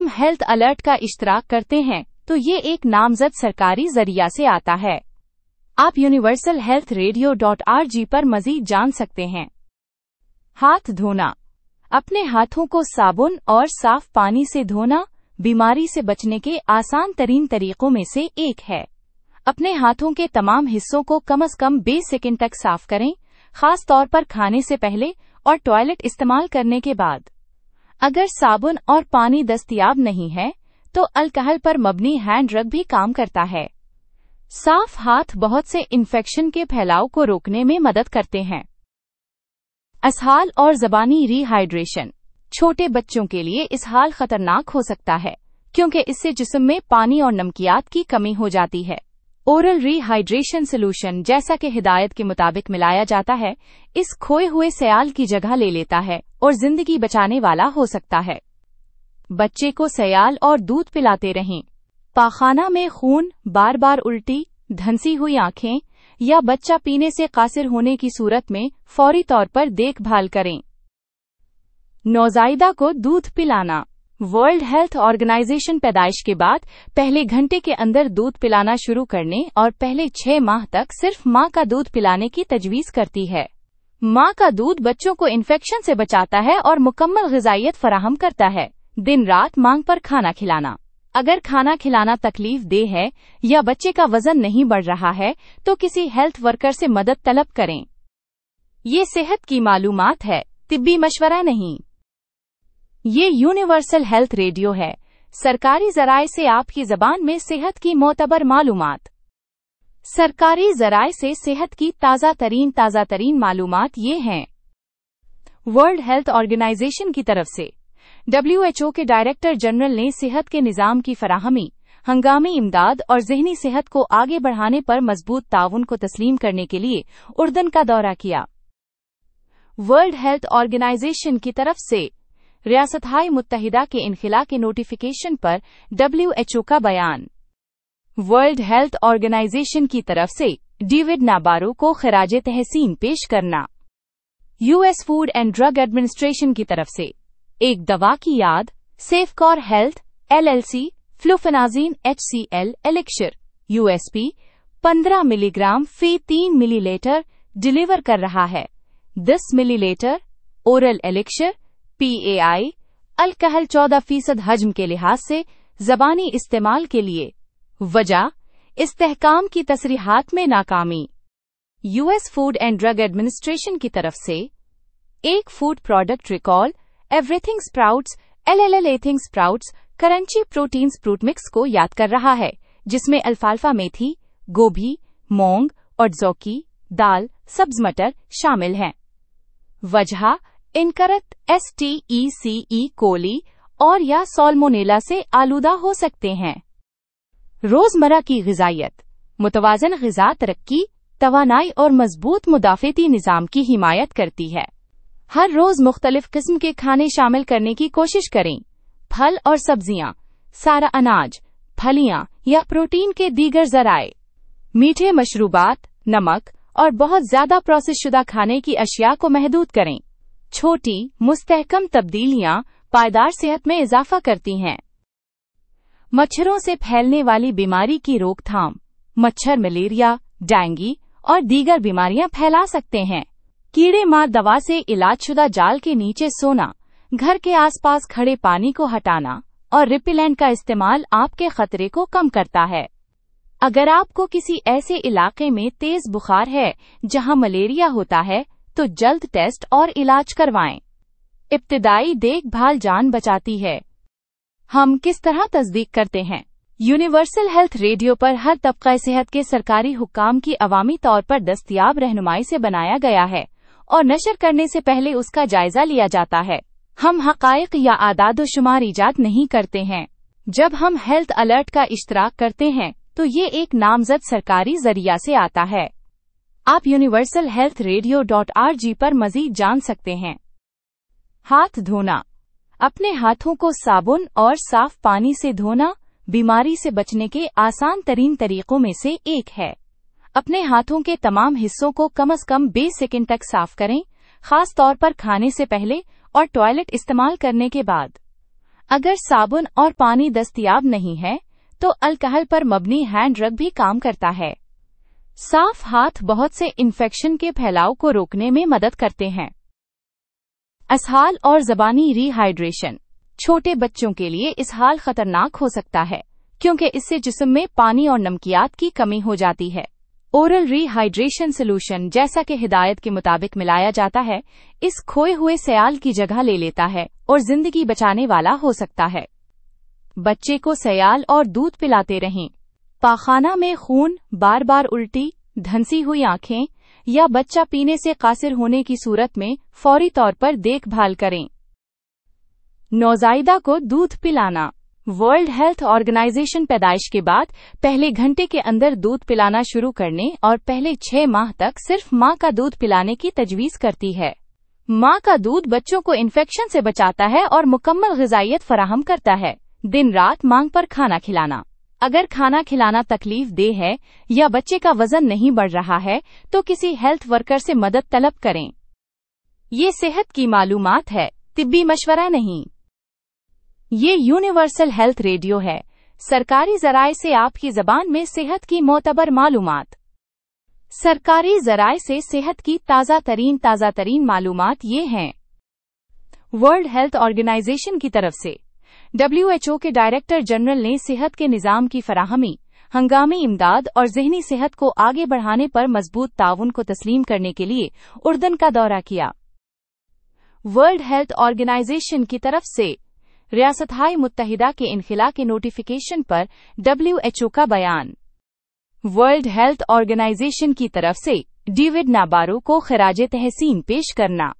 Health alert का इश्तराक करते हैं तो ये एक नामजद सरकारी जरिया से आता है। आप universalhealthradio.org पर मजीद जान सकते हैं। हाथ धोना। अपने हाथों को साबुन और साफ पानी से धोना बीमारी से बचने के आसान तरीन तरीकों में से एक है। अपने हाथों के तमाम हिस्सों को कम से कम 20 सेकंड तक साफ करें, खास तौर पर खाने से पहले और टॉयलेट इस्तेमाल करने के बाद। अगर साबुन और पानी दस्तयाब नहीं है, तो अल्कोहल पर मबनी हैंड रग भी काम करता है। साफ हाथ बहुत से इन्फेक्शन के फैलाव को रोकने में मदद करते हैं। इसहाल और ज़बानी रीहाइड्रेशन। छोटे बच्चों के लिए इसहाल खतरनाक हो सकता है, क्योंकि इससे जिस्म में पानी और नमकियात की कमी हो जाती है। ओरल रीहाइड्रेशन सॉल्यूशन, जैसा कि हिदायत के मुताबिक मिलाया जाता है, इस खोए हुए सयाल की जगह ले लेता है और जिंदगी बचाने वाला हो सकता है। बच्चे को सयाल और दूध पिलाते रहें। पाखाना में खून, बार बार उल्टी, धंसी हुई आंखें या बच्चा पीने से कासिर होने की सूरत में फौरी तौर पर देखभाल करें। नौज़ायदा को दूध पिलाना। वर्ल्ड हेल्थ ऑर्गेनाइजेशन पैदाइश के बाद पहले घंटे के अंदर दूध पिलाना शुरू करने और पहले 6 माह तक सिर्फ मां का दूध पिलाने की तजवीज करती है। मां का दूध बच्चों को इन्फेक्शन से बचाता है और मुकम्मल ग़िज़ाइयत फराहम करता है। दिन रात मांग पर खाना खिलाना। अगर खाना खिलाना तकलीफ देह है या बच्चे का वजन नहीं बढ़ रहा है, तो किसी हेल्थ वर्कर से मदद तलब करें। ये सेहत की मालूमात है, तिब्बी मशवरा नहीं। ये यूनिवर्सल हेल्थ रेडियो है, सरकारी ज़राए से आपकी ज़बान में सेहत की मोतबर मालूमात। सरकारी ज़राए से सेहत की ताज़ा तरीन मालूमात ये हैं। वर्ल्ड हेल्थ ऑर्गेनाइजेशन की तरफ से WHO के डायरेक्टर जनरल ने सेहत के निज़ाम की फराहमी, हंगामी इमदाद और ज़हनी सेहत को आगे बढ़ाने पर मजबूत ताउन को तस्लीम करने के लिए उर्दन का दौरा किया। वर्ल्ड हेल्थ ऑर्गेनाइजेशन की तरफ से रियासत-ए मुत्तहिदा के इनखिला के नोटिफिकेशन पर WHO का बयान। वर्ल्ड हेल्थ ऑर्गेनाइजेशन की तरफ से डेविड नाबारो को खिराजे तहसीन पेश करना। US food and drug administration की तरफ से एक दवा की याद, सेफकॉर health LLC फ्लूफेनाज़ीन HCl elixir USP 15 milligram फी 3 मिलीलीटर डिलीवर कर रहा है। 10 millilitre oral elixir PAI alcohol 14% हजम के लिहाज से ज़बानी इस्तेमाल के लिए। वजह इस्तेहकाम की तसरीहात में नाकामी। US food and drug administration की तरफ से एक food product recall, everything sprouts LLL एथिंग sprouts crunchy protein स्प्रूट mix को याद कर रहा है, जिसमें अल्फाल्फा मेथी, गोभी, मूंग और जौकी दाल, सब्ज मटर शामिल हैं। वजह इनकरेक्ट STECE कोली और या साल्मोनेला से आलूदा हो सकते हैं। रोजमर्रा की ग़िज़ाइयत। मुतवाज़न ग़िज़ा तरक्की, तवानाई और मजबूत मुदाफ़ती निज़ाम की हिमायत करती है। हर रोज मुख्तलिफ किस्म के खाने शामिल करने की कोशिश करें। फल और सब्जियां, सारा अनाज, फलियां या प्रोटीन के दीगर ज़राए। मीठे मशरूबात, नमक और बहुत ज्यादा प्रोसेस शुदा खाने की अशिया को महदूद करें। छोटी मुस्तहकम तब्दीलियां पायदार सेहत में इजाफा करती हैं। मच्छरों से फैलने वाली बीमारी की रोकथाम। मच्छर मलेरिया, डेंगू और दीगर बीमारियां फैला सकते हैं। कीड़े मार दवा से इलाजशुदा जाल के नीचे सोना, घर के आसपास खड़े पानी को हटाना और रिपेलेंट का इस्तेमाल आपके खतरे को कम करता है। अगर आपको किसी ऐसे इलाके में तेज बुखार है जहां मलेरिया होता है, तो जल्द टेस्ट और इलाज करवाएं। इब्तिदाई देखभाल जान बचाती है। हम किस तरह तस्दीक करते हैं? यूनिवर्सल हेल्थ रेडियो पर हर तबका सेहत के सरकारी हुक्काम की अवामी तौर पर दस्तयाब रहनुमाई से बनाया गया है और नशर करने से पहले उसका जायजा लिया जाता है। हम हक़ाइक़ या आदाद शुमार इजाद नहीं करते हैं। जब हम हेल्थ अलर्ट का इश्तराक करते हैं, तो ये एक नामजद सरकारी जरिया से आता है। आप universalhealthradio.org पर मजीद जान सकते हैं। हाथ धोना। अपने हाथों को साबुन और साफ पानी से धोना बीमारी से बचने के आसान तरीन तरीकों में से एक है। अपने हाथों के तमाम हिस्सों को कम से कम 20 सेकंड तक साफ करें, खास तौर पर खाने से पहले और टॉयलेट इस्तेमाल करने के बाद। अगर साबुन और पानी दस्तयाब नहीं है, तो अल्कोहल पर मबनी हैंड रब भी काम करता है। साफ हाथ बहुत से इन्फेक्शन के फैलाव को रोकने में मदद करते हैं। इसहाल और ज़बानी रीहाइड्रेशन। छोटे बच्चों के लिए इसहाल खतरनाक हो सकता है, क्योंकि इससे जिस्म में पानी और नमकियात की कमी हो जाती है। ओरल रीहाइड्रेशन सॉल्यूशन, जैसा कि हिदायत के मुताबिक मिलाया जाता है, इस खोए हुए सयाल की जगह ले लेता है और जिंदगी बचाने वाला हो सकता है। बच्चे को सयाल और दूध पिलाते रहें। पाखाना में खून, बार बार उल्टी, धंसी हुई आंखें या बच्चा पीने से कासिर होने की सूरत में फौरी तौर पर देखभाल करें। नौज़ायदा को दूध पिलाना। वर्ल्ड हेल्थ ऑर्गेनाइजेशन पैदाइश के बाद पहले घंटे के अंदर दूध पिलाना शुरू करने और पहले 6 माह तक सिर्फ मां का दूध पिलाने की तजवीज करती है। मां का दूध बच्चों को इन्फेक्शन से बचाता है और मुकम्मल ग़िज़ाइयत फराहम करता है। दिन रात मांग पर खाना खिलाना। अगर खाना खिलाना तकलीफ देह है या बच्चे का वजन नहीं बढ़ रहा है, तो किसी हेल्थ वर्कर से मदद तलब करें। ये सेहत की मालूमात है, तिब्बी मशवरा नहीं। ये यूनिवर्सल हेल्थ रेडियो है, सरकारी ज़राए से आपकी ज़बान में सेहत की मोतबर मालूमात। सरकारी ज़राए से सेहत की ताज़ा तरीन मालूमात ये हैं। वर्ल्ड हेल्थ ऑर्गेनाइजेशन की तरफ से WHO के डायरेक्टर जनरल ने सेहत के निज़ाम की फराहमी, हंगामी इमदाद और ज़हनी सेहत को आगे बढ़ाने पर मजबूत ताउन को तस्लीम करने के लिए उर्दन का दौरा किया। वर्ल्ड हेल्थ ऑर्गेनाइजेशन की तरफ से रियासत-ए मुत्तहिदा के इनखिला के नोटिफिकेशन पर WHO का बयान। वर्ल्ड हेल्थ ऑर्गेनाइजेशन की तरफ से डेविड नाबारो को खिराज तहसीन पेश करना।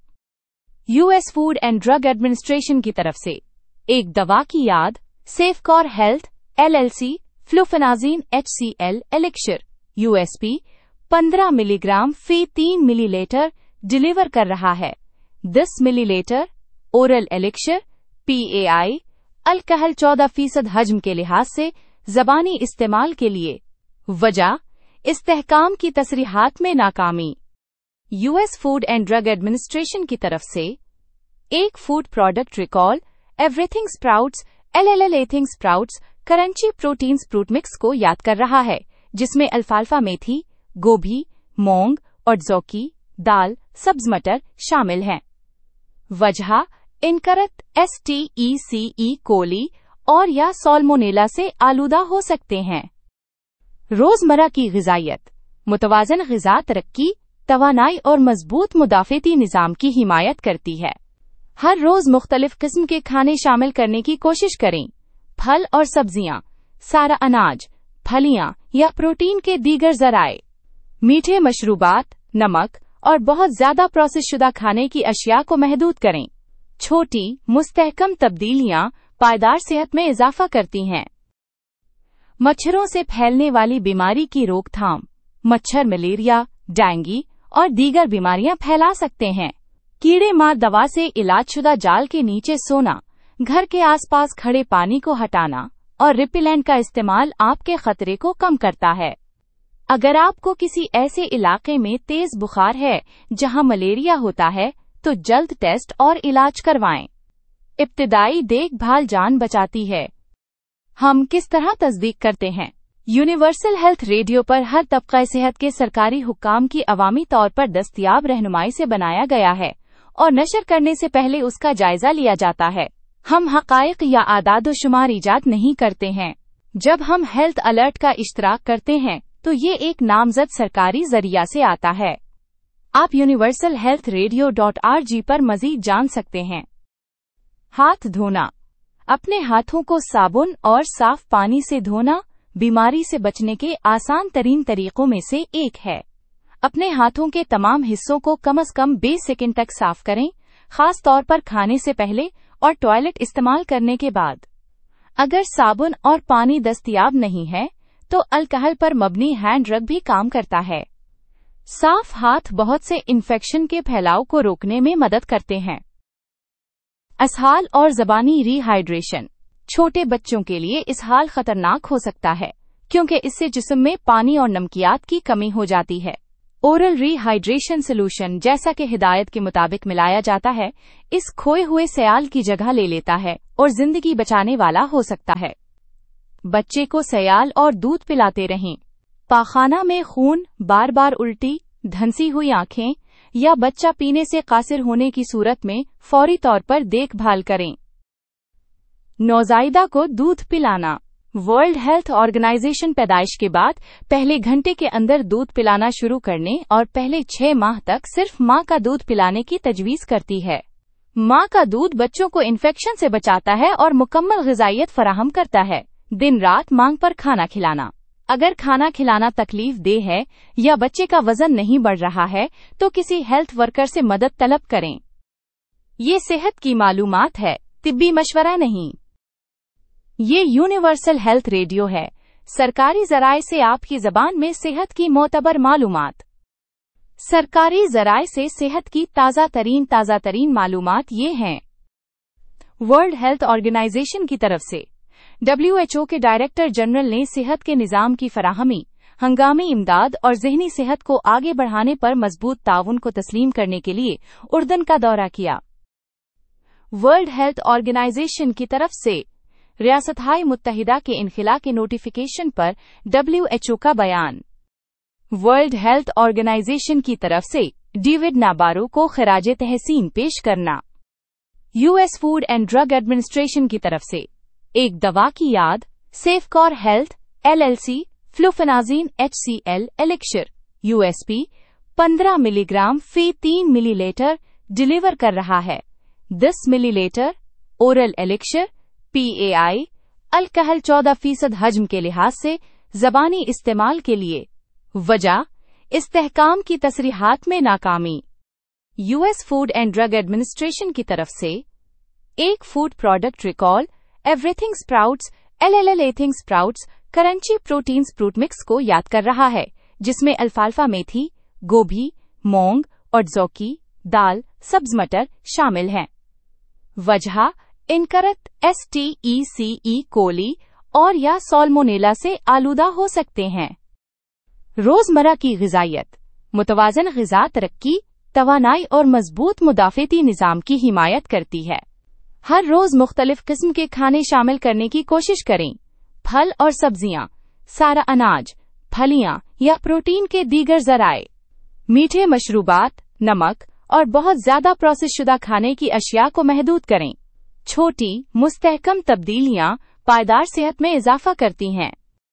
US food and drug administration की तरफ से एक दवा की याद, सेफकॉर health LLC फ्लूफेनाज़ीन HCl elixir USP 15 milligram फी 3 मिलीलीटर डिलीवर कर रहा है। 10 millilitre oral elixir PAI alcohol 14% हजम के लिहाज से ज़बानी इस्तेमाल के लिए। वजह इस्तेहकाम की तसरीहात में नाकामी। US food and drug administration की तरफ से एक food product recall, everything sprouts LLL एथिंग sprouts crunchy protein स्प्रूट mix को याद कर रहा है, जिसमें अल्फाल्फा मेथी, गोभी, मूंग और जौकी दाल, सब्ज मटर शामिल हैं। वजह इनकरेक्ट STECE कोली और या साल्मोनेला से आलूदा हो सकते हैं। रोजमर्रा की ग़िज़ाइयत। मुतवाज़न ग़िज़ा तरक्की, तवानाई और मजबूत मुदाफ़ती निज़ाम की हिमायत करती है। हर रोज़ मुख्तलिफ किस्म के खाने शामिल करने की कोशिश करें। फल और सब्जियां, सारा अनाज, फलियां या प्रोटीन के दीगर ज़राए। मीठे मशरूबात, नमक और बहुत ज़्यादा प्रोसेस शुदा खाने की अशिया को महदूद करें। छोटी मुस्तहकम तब्दीलियां पायदार सेहत में इजाफा करती हैं। मच्छरों से फैलने वाली बीमारी की रोकथाम। मच्छर मलेरिया, डेंगू और दीगर बीमारियां फैला सकते हैं। कीड़े मार दवा से इलाजशुदा जाल के नीचे सोना, घर के आसपास खड़े पानी को हटाना और रिपेलेंट का इस्तेमाल आपके खतरे को कम करता है। अगर आपको किसी ऐसे इलाके में तेज बुखार है जहां मलेरिया होता है, तो जल्द टेस्ट और इलाज करवाएं। इब्तिदाई देखभाल जान बचाती है। हम किस तरह तस्दीक करते हैं? यूनिवर्सल हेल्थ रेडियो पर हर तबका सेहत के सरकारी हुक्काम की अवामी तौर पर दस्तयाब रहनुमाई से बनाया गया है और नशर करने से पहले उसका जायजा लिया जाता है। हम हक़ाइक़ या आदाद-ओ-शुमार इजाद नहीं करते हैं। जब हम हेल्थ अलर्ट का इश्तराक करते हैं, तो ये एक नामज़द सरकारी जरिया से आता है। आप universalhealthradio.org पर मज़ीद जान सकते हैं। हाथ धोना। अपने हाथों को साबुन और साफ पानी से धोना बीमारी से बचने के आसान तरीन तरीकों में से एक है। अपने हाथों के तमाम हिस्सों को कम से कम 20 सेकंड तक साफ करें, खास तौर पर खाने से पहले और टॉयलेट इस्तेमाल करने के बाद। अगर साबुन और पानी दस्तयाब नहीं है, तो अल्कोहल पर मबनी हैंड रब भी काम करता है। साफ हाथ बहुत से इन्फेक्शन के फैलाव को रोकने में मदद करते हैं। इसहाल और ज़बानी रीहाइड्रेशन। छोटे बच्चों के लिए इसहाल खतरनाक हो सकता है, क्योंकि इससे जिस्म में पानी और नमकियात की कमी हो जाती है। ओरल रीहाइड्रेशन सॉल्यूशन जैसा कि हिदायत के मुताबिक मिलाया जाता है, इस खोए हुए सियाल की जगह ले लेता है और जिंदगी बचाने वाला हो सकता है। बच्चे को सियाल और दूध पिलाते रहें। पाखाना में खून, बार बार उल्टी, धंसी हुई आंखें या बच्चा पीने से कासिर होने की सूरत में फौरी तौर पर देखभाल करें। नौजायदा को दूध पिलाना। वर्ल्ड हेल्थ ऑर्गेनाइजेशन पैदाइश के बाद पहले घंटे के अंदर दूध पिलाना शुरू करने और पहले 6 माह तक सिर्फ मां का दूध पिलाने की तजवीज करती है। मां का दूध बच्चों को इन्फेक्शन से बचाता है और मुकम्मल ग़िज़ाइयत फराहम करता है। दिन रात मांग पर खाना खिलाना। अगर खाना खिलाना तकलीफ देह है या बच्चे का वजन नहीं बढ़ रहा है तो किसी हेल्थ वर्कर से मदद तलब करें। ये सेहत की मालूमात है, तिब्बी मशवरा नहीं। ये यूनिवर्सल हेल्थ रेडियो है, सरकारी ज़राए से आपकी ज़बान में सेहत की मोतबर मालूमात। सरकारी ज़राए से सेहत की ताज़ा तरीन मालूमात ये हैं। वर्ल्ड हेल्थ ऑर्गेनाइजेशन की तरफ से WHO के डायरेक्टर जनरल ने सेहत के निज़ाम की फराहमी, हंगामी इमदाद और ज़हनी सेहत को आगे बढ़ाने पर मजबूत ताउन को तस्लीम करने के लिए उर्दन का दौरा किया। वर्ल्ड हेल्थ ऑर्गेनाइजेशन की तरफ से रियासत-ए मुत्तहिदा के इनखिला के नोटिफिकेशन पर WHO का बयान। वर्ल्ड हेल्थ ऑर्गेनाइजेशन की तरफ से डेविड नाबारो को खिराजे तहसीन पेश करना। US food and drug administration की तरफ से एक दवा की याद, सेफकॉर health LLC फ्लूफेनाज़ीन HCl elixir USP 15 milligram फी 3 मिलीलीटर डिलीवर कर रहा है। 10 millilitre oral elixir PAI alcohol 14% हजम के लिहाज से ज़बानी इस्तेमाल के लिए। वजह इस्तेहकाम की तसरीहात में नाकामी। US food and drug administration की तरफ से एक food product recall, everything sprouts LLL एथिंग sprouts crunchy protein स्प्रूट mix को याद कर रहा है, जिसमें अल्फाल्फा मेथी, गोभी, मूंग और जौकी दाल, सब्ज मटर शामिल हैं। वजह इनकरेक्ट STECE कोली और या साल्मोनेला से आलूदा हो सकते हैं। रोजमर्रा की ग़िज़ाइयत, मुतवाज़न ग़िज़ा तरक्की, तवानाई और मजबूत मुदाफ़ाती निज़ाम की हिमायत करती है। हर रोज मुख्तलिफ किस्म के खाने शामिल करने की कोशिश करें। फल और सब्जियां, सारा अनाज, फलियां या प्रोटीन के दीगर ज़राए। मीठे मशरूबात, नमक और बहुत ज्यादा प्रोसेस शुदा खाने की अशिया को महदूद करें। छोटी मुस्तहकम तब्दीलियां पायदार सेहत में इजाफा करती हैं।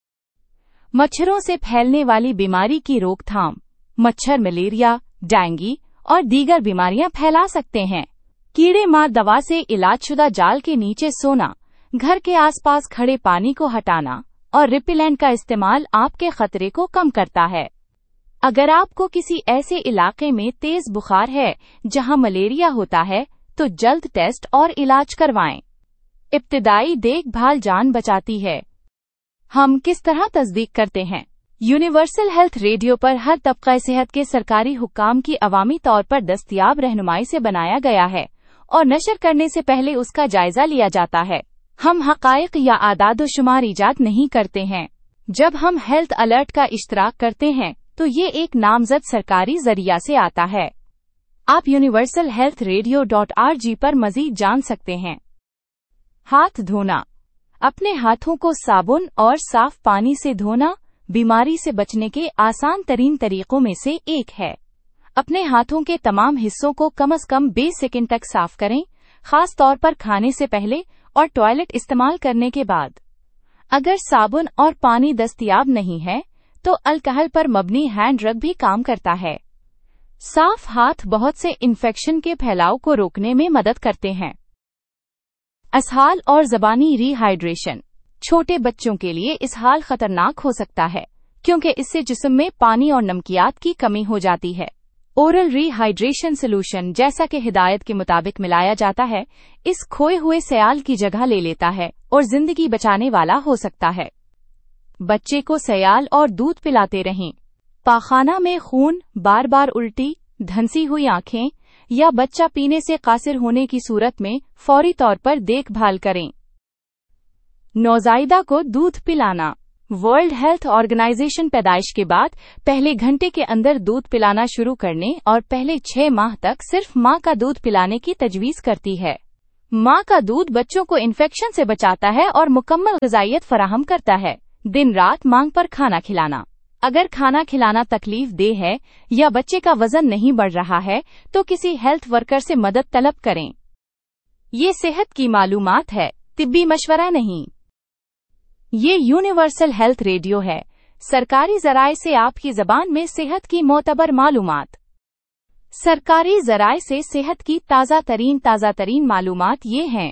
मच्छरों से फैलने वाली बीमारी की रोकथाम। मच्छर मलेरिया, डेंगू और दीगर बीमारियां फैला सकते हैं। कीड़े मार दवा से इलाजशुदा जाल के नीचे सोना, घर के आसपास खड़े पानी को हटाना और रिपेलेंट का इस्तेमाल आपके खतरे को कम करता है। अगर आपको किसी ऐसे इलाके में तेज बुखार है जहां मलेरिया होता है, तो जल्द टेस्ट और इलाज करवाएं। इब्तिदाई देखभाल जान बचाती है। हम किस तरह तस्दीक करते हैं? यूनिवर्सल हेल्थ रेडियो पर हर तबका सेहत के सरकारी हुक्काम की अवामी तौर पर दस्तयाब रहनुमाई से बनाया गया है और नशर करने से पहले उसका जायजा लिया जाता है। हम हक़ाइक़ या आदाद-ओ-शुमार इजाद नहीं करते हैं। जब हम हेल्थ अलर्ट का इश्तराक करते हैं तो ये एक नामज़द सरकारी जरिया से आता है। आप universalhealthradio.org पर मज़ीद जान सकते हैं। हाथ धोना। अपने हाथों को साबुन और साफ पानी से धोना बीमारी से बचने के आसान तरीन तरीकों में से एक है। अपने हाथों के तमाम हिस्सों को कम से कम 20 सेकंड तक साफ करें, खास तौर पर खाने से पहले और टॉयलेट इस्तेमाल करने के बाद। अगर साबुन और पानी दस्तयाब नहीं है, तो अल्कोहल पर मबनी हैंड रब भी काम करता है। साफ हाथ बहुत से इन्फेक्शन के फैलाव को रोकने में मदद करते हैं। इसहाल और ज़बानी रीहाइड्रेशन। छोटे बच्चों के लिए इसहाल खतरनाक हो सकता है क्योंकि इससे जिस्म में पानी और नमकियात की कमी हो जाती है। ओरल रीहाइड्रेशन सॉल्यूशन जैसा कि हिदायत के मुताबिक मिलाया जाता है, इस खोए हुए सियाल की जगह ले लेता है और जिंदगी बचाने वाला हो सकता है। बच्चे को सियाल और दूध पिलाते रहें। पाखाना में खून, बार बार उल्टी, धंसी हुई आंखें या बच्चा पीने से कासिर होने की सूरत में फौरी तौर पर देखभाल करें। नौजायदा को दूध पिलाना। वर्ल्ड हेल्थ ऑर्गेनाइजेशन पैदाइश के बाद पहले घंटे के अंदर दूध पिलाना शुरू करने और पहले 6 माह तक सिर्फ मां का दूध पिलाने की तजवीज करती है। मां का दूध बच्चों को इन्फेक्शन से बचाता है और मुकम्मल ग़िज़ाइयत फराहम करता है। दिन रात मांग पर खाना खिलाना। अगर खाना खिलाना तकलीफ देह है या बच्चे का वजन नहीं बढ़ रहा है तो किसी हेल्थ वर्कर से मदद तलब करें। ये सेहत की मालूमात है, तिब्बी मशवरा नहीं। ये यूनिवर्सल हेल्थ रेडियो है, सरकारी ज़राए से आपकी ज़बान में सेहत की मोतबर मालूमात। सरकारी ज़राए से सेहत की ताज़ा तरीन मालूमात ये हैं।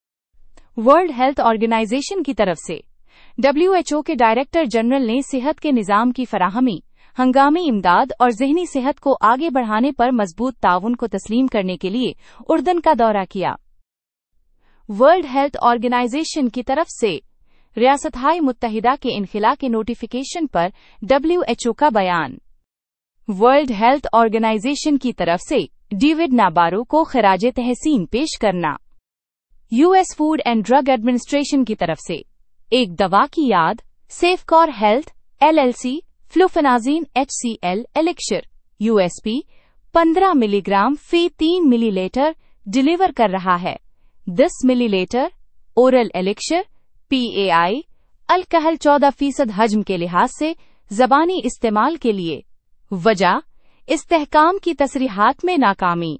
वर्ल्ड हेल्थ ऑर्गेनाइजेशन की तरफ से WHO के डायरेक्टर जनरल ने सेहत के निज़ाम की फराहमी, हंगामी इमदाद और ज़हनी सेहत को आगे बढ़ाने पर मजबूत ताउन को तस्लीम करने के लिए उर्दन का दौरा किया। वर्ल्ड हेल्थ ऑर्गेनाइजेशन की तरफ से रियासत-ए मुत्तहिदा के इनखिला के नोटिफिकेशन पर WHO का बयान। वर्ल्ड हेल्थ ऑर्गेनाइजेशन की तरफ से डेविड नाबारो को खिराजे तहसीन पेश करना। US food and drug administration की तरफ से एक दवा की याद, सेफकॉर health LLC फ्लूफेनाज़ीन HCl elixir USP 15 milligram फी 3 मिलीलीटर डिलीवर कर रहा है। 10 millilitre oral elixir PAI alcohol 14% हजम के लिहाज से ज़बानी इस्तेमाल के लिए। वजह इस्तेहकाम की तसरीहात में नाकामी।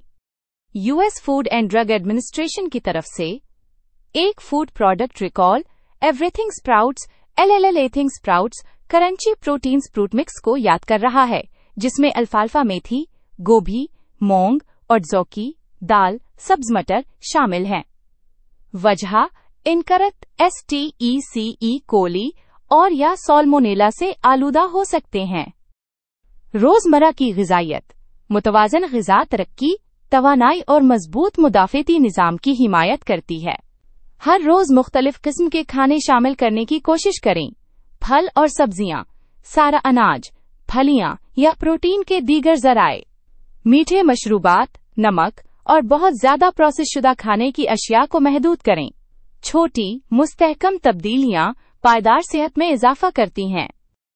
US food and drug administration की तरफ से एक food product recall, everything sprouts LLL एथिंग sprouts crunchy protein स्प्रूट mix को याद कर रहा है, जिसमें अल्फाल्फा मेथी, गोभी, मूंग और जौकी दाल, सब्ज मटर शामिल हैं। वजह इनकरेक्ट STECE कोली और या साल्मोनेला से आलूदा हो सकते हैं। रोजमर्रा की ग़िज़ाइयत, मुतवाज़न ग़िज़ा तरक्की, तवानाई और मजबूत मुदाफ़ती निज़ाम की हिमायत करती है। हर रोज मुख्तलिफ किस्म के खाने शामिल करने की कोशिश करें। फल और सब्जियां, सारा अनाज, फलियां या प्रोटीन के दीगर ज़राए। मीठे मशरूबात, नमक और बहुत ज्यादा प्रोसेस शुदा खाने की अशिया को महदूद करें। छोटी मुस्तहकम तब्दीलियां पायदार सेहत में इजाफा करती हैं।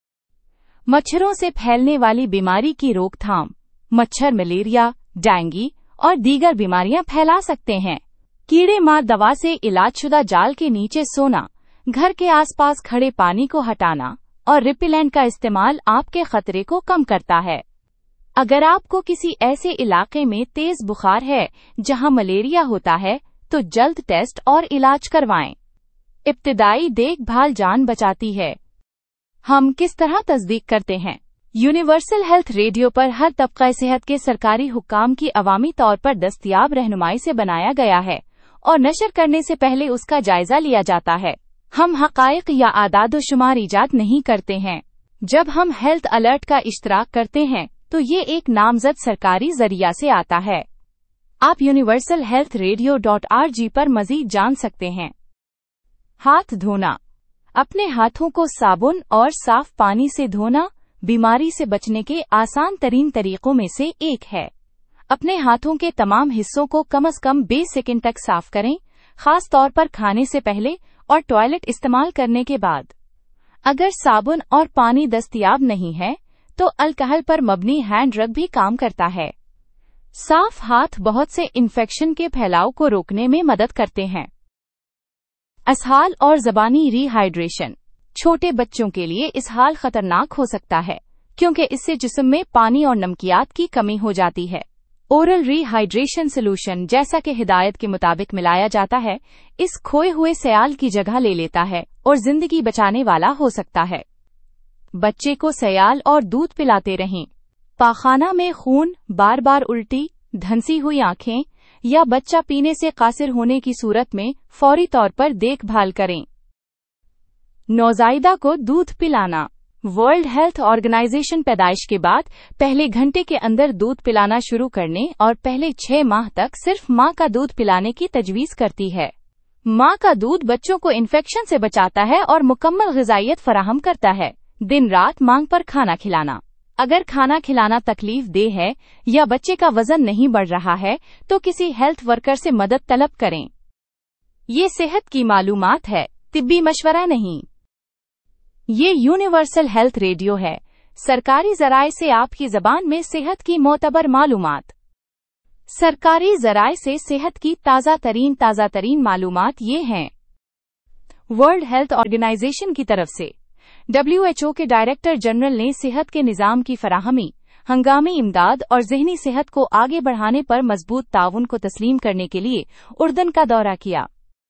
मच्छरों से फैलने वाली बीमारी की रोकथाम। मच्छर मलेरिया, डेंगू और दीगर बीमारियां फैला सकते हैं। कीड़े मार दवा से इलाजशुदा जाल के नीचे सोना, घर के आसपास खड़े पानी को हटाना और रिपेलेंट का इस्तेमाल आपके खतरे को कम करता है। अगर आपको किसी ऐसे इलाके में तेज बुखार है जहां मलेरिया होता है, तो जल्द टेस्ट और इलाज करवाएं। इब्तिदाई देखभाल जान बचाती है। हम किस तरह तस्दीक करते हैं? यूनिवर्सल हेल्थ रेडियो पर हर तबका सेहत के सरकारी हुक्काम की अवामी तौर पर दस्तयाब रहनुमाई से बनाया गया है और नशर करने से पहले उसका जायजा लिया जाता है। हम हक़ाइक़ या आदाद-ओ-शुमार इजाद नहीं करते हैं। जब हम हेल्थ अलर्ट का इश्तराक करते हैं तो ये एक नामज़द सरकारी जरिया से आता है। आप universalhealthradio.org पर मज़ीद जान सकते हैं। हाथ धोना। अपने हाथों को साबुन और साफ पानी से धोना बीमारी से बचने के आसान तरीन तरीकों में से एक है। अपने हाथों के तमाम हिस्सों को कम से कम 20 सेकंड तक साफ करें, खास तौर पर खाने से पहले और टॉयलेट इस्तेमाल करने के बाद। अगर साबुन और पानी दस्तयाब नहीं है, तो अल्कोहल पर मबनी हैंड रग भी काम करता है। साफ हाथ बहुत से इन्फेक्शन के फैलाव को रोकने में मदद करते हैं। इसहाल और ज़बानी रीहाइड्रेशन। छोटे बच्चों के लिए इसहाल खतरनाक हो सकता है, क्योंकि इससे जिस्म में पानी और नमकियात की कमी हो जाती है। ओरल रीहाइड्रेशन सॉल्यूशन, जैसा कि हिदायत के मुताबिक मिलाया जाता है, इस खोए हुए सयाल की जगह ले लेता है और जिंदगी बचाने वाला हो सकता है। बच्चे को सयाल और दूध पिलाते रहें। पाखाना में खून, बार बार उल्टी, धंसी हुई आंखें या बच्चा पीने से कासिर होने की सूरत में फौरी तौर पर देखभाल करें। नौज़ायदा को दूध पिलाना। वर्ल्ड हेल्थ ऑर्गेनाइजेशन पैदाइश के बाद पहले घंटे के अंदर दूध पिलाना शुरू करने और पहले 6 माह तक सिर्फ मां का दूध पिलाने की तजवीज करती है। मां का दूध बच्चों को इन्फेक्शन से बचाता है और मुकम्मल ग़िज़ाइयत फराहम करता है। दिन रात मांग पर खाना खिलाना। अगर खाना खिलाना तकलीफ देह है या बच्चे का वजन नहीं बढ़ रहा है, तो किसी हेल्थ वर्कर से मदद तलब करें। ये सेहत की मालूमात है, तिब्बी मशवरा नहीं। ये यूनिवर्सल हेल्थ रेडियो है, सरकारी ज़राए से आपकी ज़बान में सेहत की मोतबर मालूमात। सरकारी ज़राए से सेहत की ताज़ा तरीन मालूमात ये हैं। वर्ल्ड हेल्थ ऑर्गेनाइजेशन की तरफ से WHO के डायरेक्टर जनरल ने सेहत के निज़ाम की फराहमी, हंगामी इमदाद और ज़हनी सेहत को आगे बढ़ाने पर मजबूत ताउन को तस्लीम करने के लिए उर्दन का दौरा किया।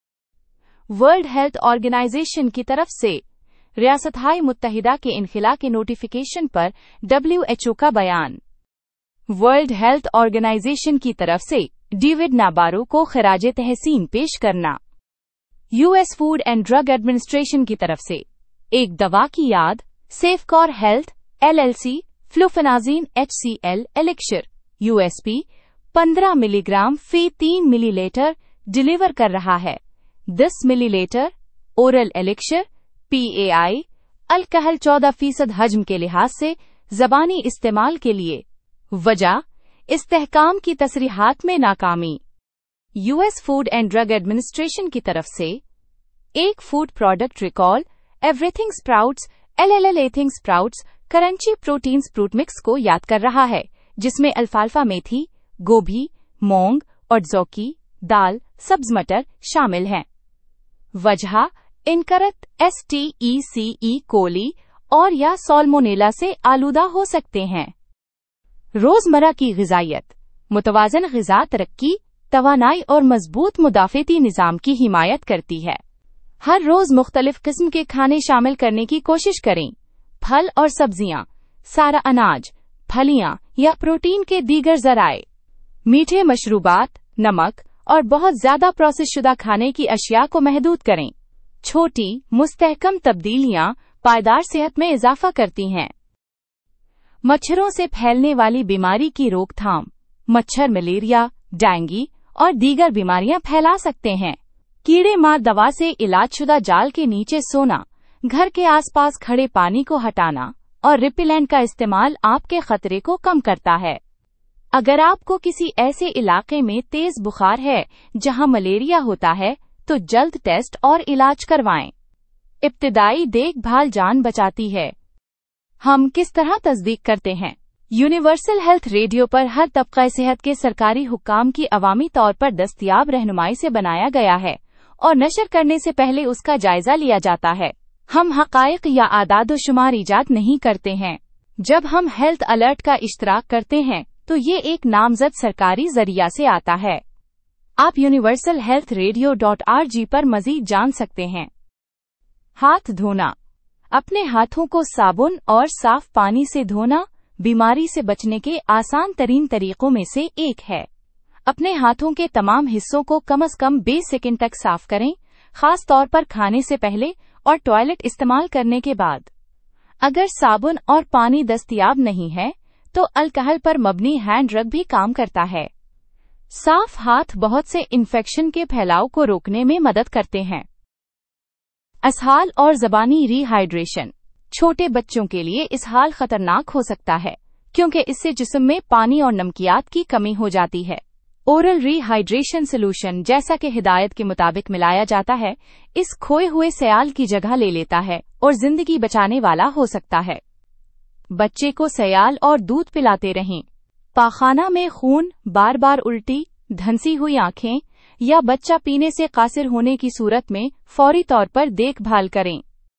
वर्ल्ड हेल्थ ऑर्गेनाइजेशन की तरफ से रियासत-ए मुत्तहिदा के इनखिला के नोटिफिकेशन पर WHO का बयान। वर्ल्ड हेल्थ ऑर्गेनाइजेशन की तरफ से डेविड नाबारो को खिराज तहसीन पेश करना। US food and drug administration की तरफ से एक दवा की याद, सेफकॉर health LLC फ्लूफेनाजीन HCl elixir USP 15 milligram फी 3 मिलीलीटर डिलीवर कर रहा है। 10 millilitre oral elixir PAI alcohol 14% हजम के लिहाज से ज़बानी इस्तेमाल के लिए। वजह इस्तेहकाम की तसरीहात में नाकामी। US food and drug administration की तरफ से एक food product recall, everything sprouts LLL एथिंग sprouts crunchy protein स्प्रूट mix को याद कर रहा है, जिसमें अल्फाल्फा मेथी, गोभी, मूंग और जौकी दाल, सब्ज मटर शामिल हैं। वजह इनकरेक्ट STECE कोली और या साल्मोनेला से आलूदा हो सकते हैं। रोजमर्रा की ग़िज़ायत, मुतवाज़न ग़िज़ा तरक्की, तवानाई और मजबूत मुदाफ़ती निज़ाम की हिमायत करती है। हर रोज़ मुख्तलिफ किस्म के खाने शामिल करने की कोशिश करें। फल और सब्जियां, सारा अनाज, फलियां या प्रोटीन के दीगर ज़राए। मीठे मशरूबात, नमक और बहुत ज़्यादा प्रोसेस शुदा खाने की अशिया को महदूद करें। छोटी मुस्तहकम तब्दीलियां पायदार सेहत में इजाफा करती हैं। मच्छरों से फैलने वाली बीमारी की रोकथाम। मच्छर मलेरिया, डेंगू और दीगर बीमारियां फैला सकते हैं। कीड़े मार दवा से इलाजशुदा जाल के नीचे सोना, घर के आसपास खड़े पानी को हटाना और रिपेलेंट का इस्तेमाल आपके खतरे को कम करता है। अगर आपको किसी ऐसे इलाके में तेज बुखार है जहां मलेरिया होता है, तो जल्द टेस्ट और इलाज करवाएं। इब्तिदाई देखभाल जान बचाती है। हम किस तरह तस्दीक करते हैं? यूनिवर्सल हेल्थ रेडियो पर हर तबका सेहत के सरकारी हुक्काम की अवामी तौर पर दस्तयाब रहनुमाई से बनाया गया है और नशर करने से पहले उसका जायजा लिया जाता है। हम हक़ाइक़ या आदाद-ओ-शुमार इजाद नहीं करते हैं। जब हम हेल्थ अलर्ट का इश्तराक करते हैं, तो ये एक नामज़द सरकारी ज़रिया से आता है। आप universalhealthradio.org पर मज़ीद जान सकते हैं। हाथ धोना। अपने हाथों को साबुन और साफ पानी से धोना बीमारी से बचने के आसान तरीन तरीकों में से एक है। अपने हाथों के तमाम हिस्सों को कम से कम 20 सेकंड तक साफ करें, खास तौर पर खाने से पहले और टॉयलेट इस्तेमाल करने के बाद। अगर साबुन और पानी दस्तयाब नहीं है, तो अल्कोहल पर मबनी हैंड रब भी काम करता है। साफ हाथ बहुत से इन्फेक्शन के फैलाव को रोकने में मदद करते हैं। इसहाल और ज़बानी रीहाइड्रेशन। छोटे बच्चों के लिए इसहाल खतरनाक हो सकता है, क्योंकि इससे जिस्म में पानी और नमकियात की कमी हो जाती है। ओरल रीहाइड्रेशन सॉल्यूशन, जैसा कि हिदायत के मुताबिक मिलाया जाता है, इस खोए हुए सयाल की जगह ले लेता है और जिंदगी बचाने वाला हो सकता है। बच्चे को सयाल और दूध पिलाते रहें। पाखाना में खून, बार बार उल्टी, धंसी हुई आंखें या बच्चा पीने से कासिर होने की सूरत में फौरी तौर पर देखभाल करें।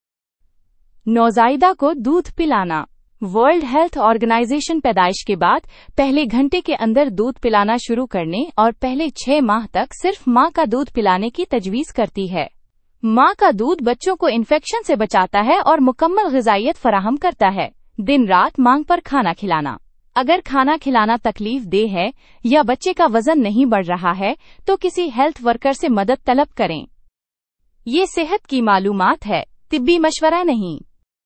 नौज़ायदा को दूध पिलाना। वर्ल्ड हेल्थ ऑर्गेनाइजेशन पैदाइश के बाद पहले घंटे के अंदर दूध पिलाना शुरू करने और पहले 6 माह तक सिर्फ मां का दूध पिलाने की तजवीज करती है। मां का दूध बच्चों को इन्फेक्शन से बचाता है और मुकम्मल ग़िज़ाइयत फराहम करता है। दिन रात मांग पर खाना खिलाना। अगर खाना खिलाना तकलीफ दे है या बच्चे का वजन नहीं बढ़ रहा है, तो किसी हेल्थ वर्कर से मदद तलब करें। ये सेहत की मालूमात है, तिब्बी मशवरा नहीं।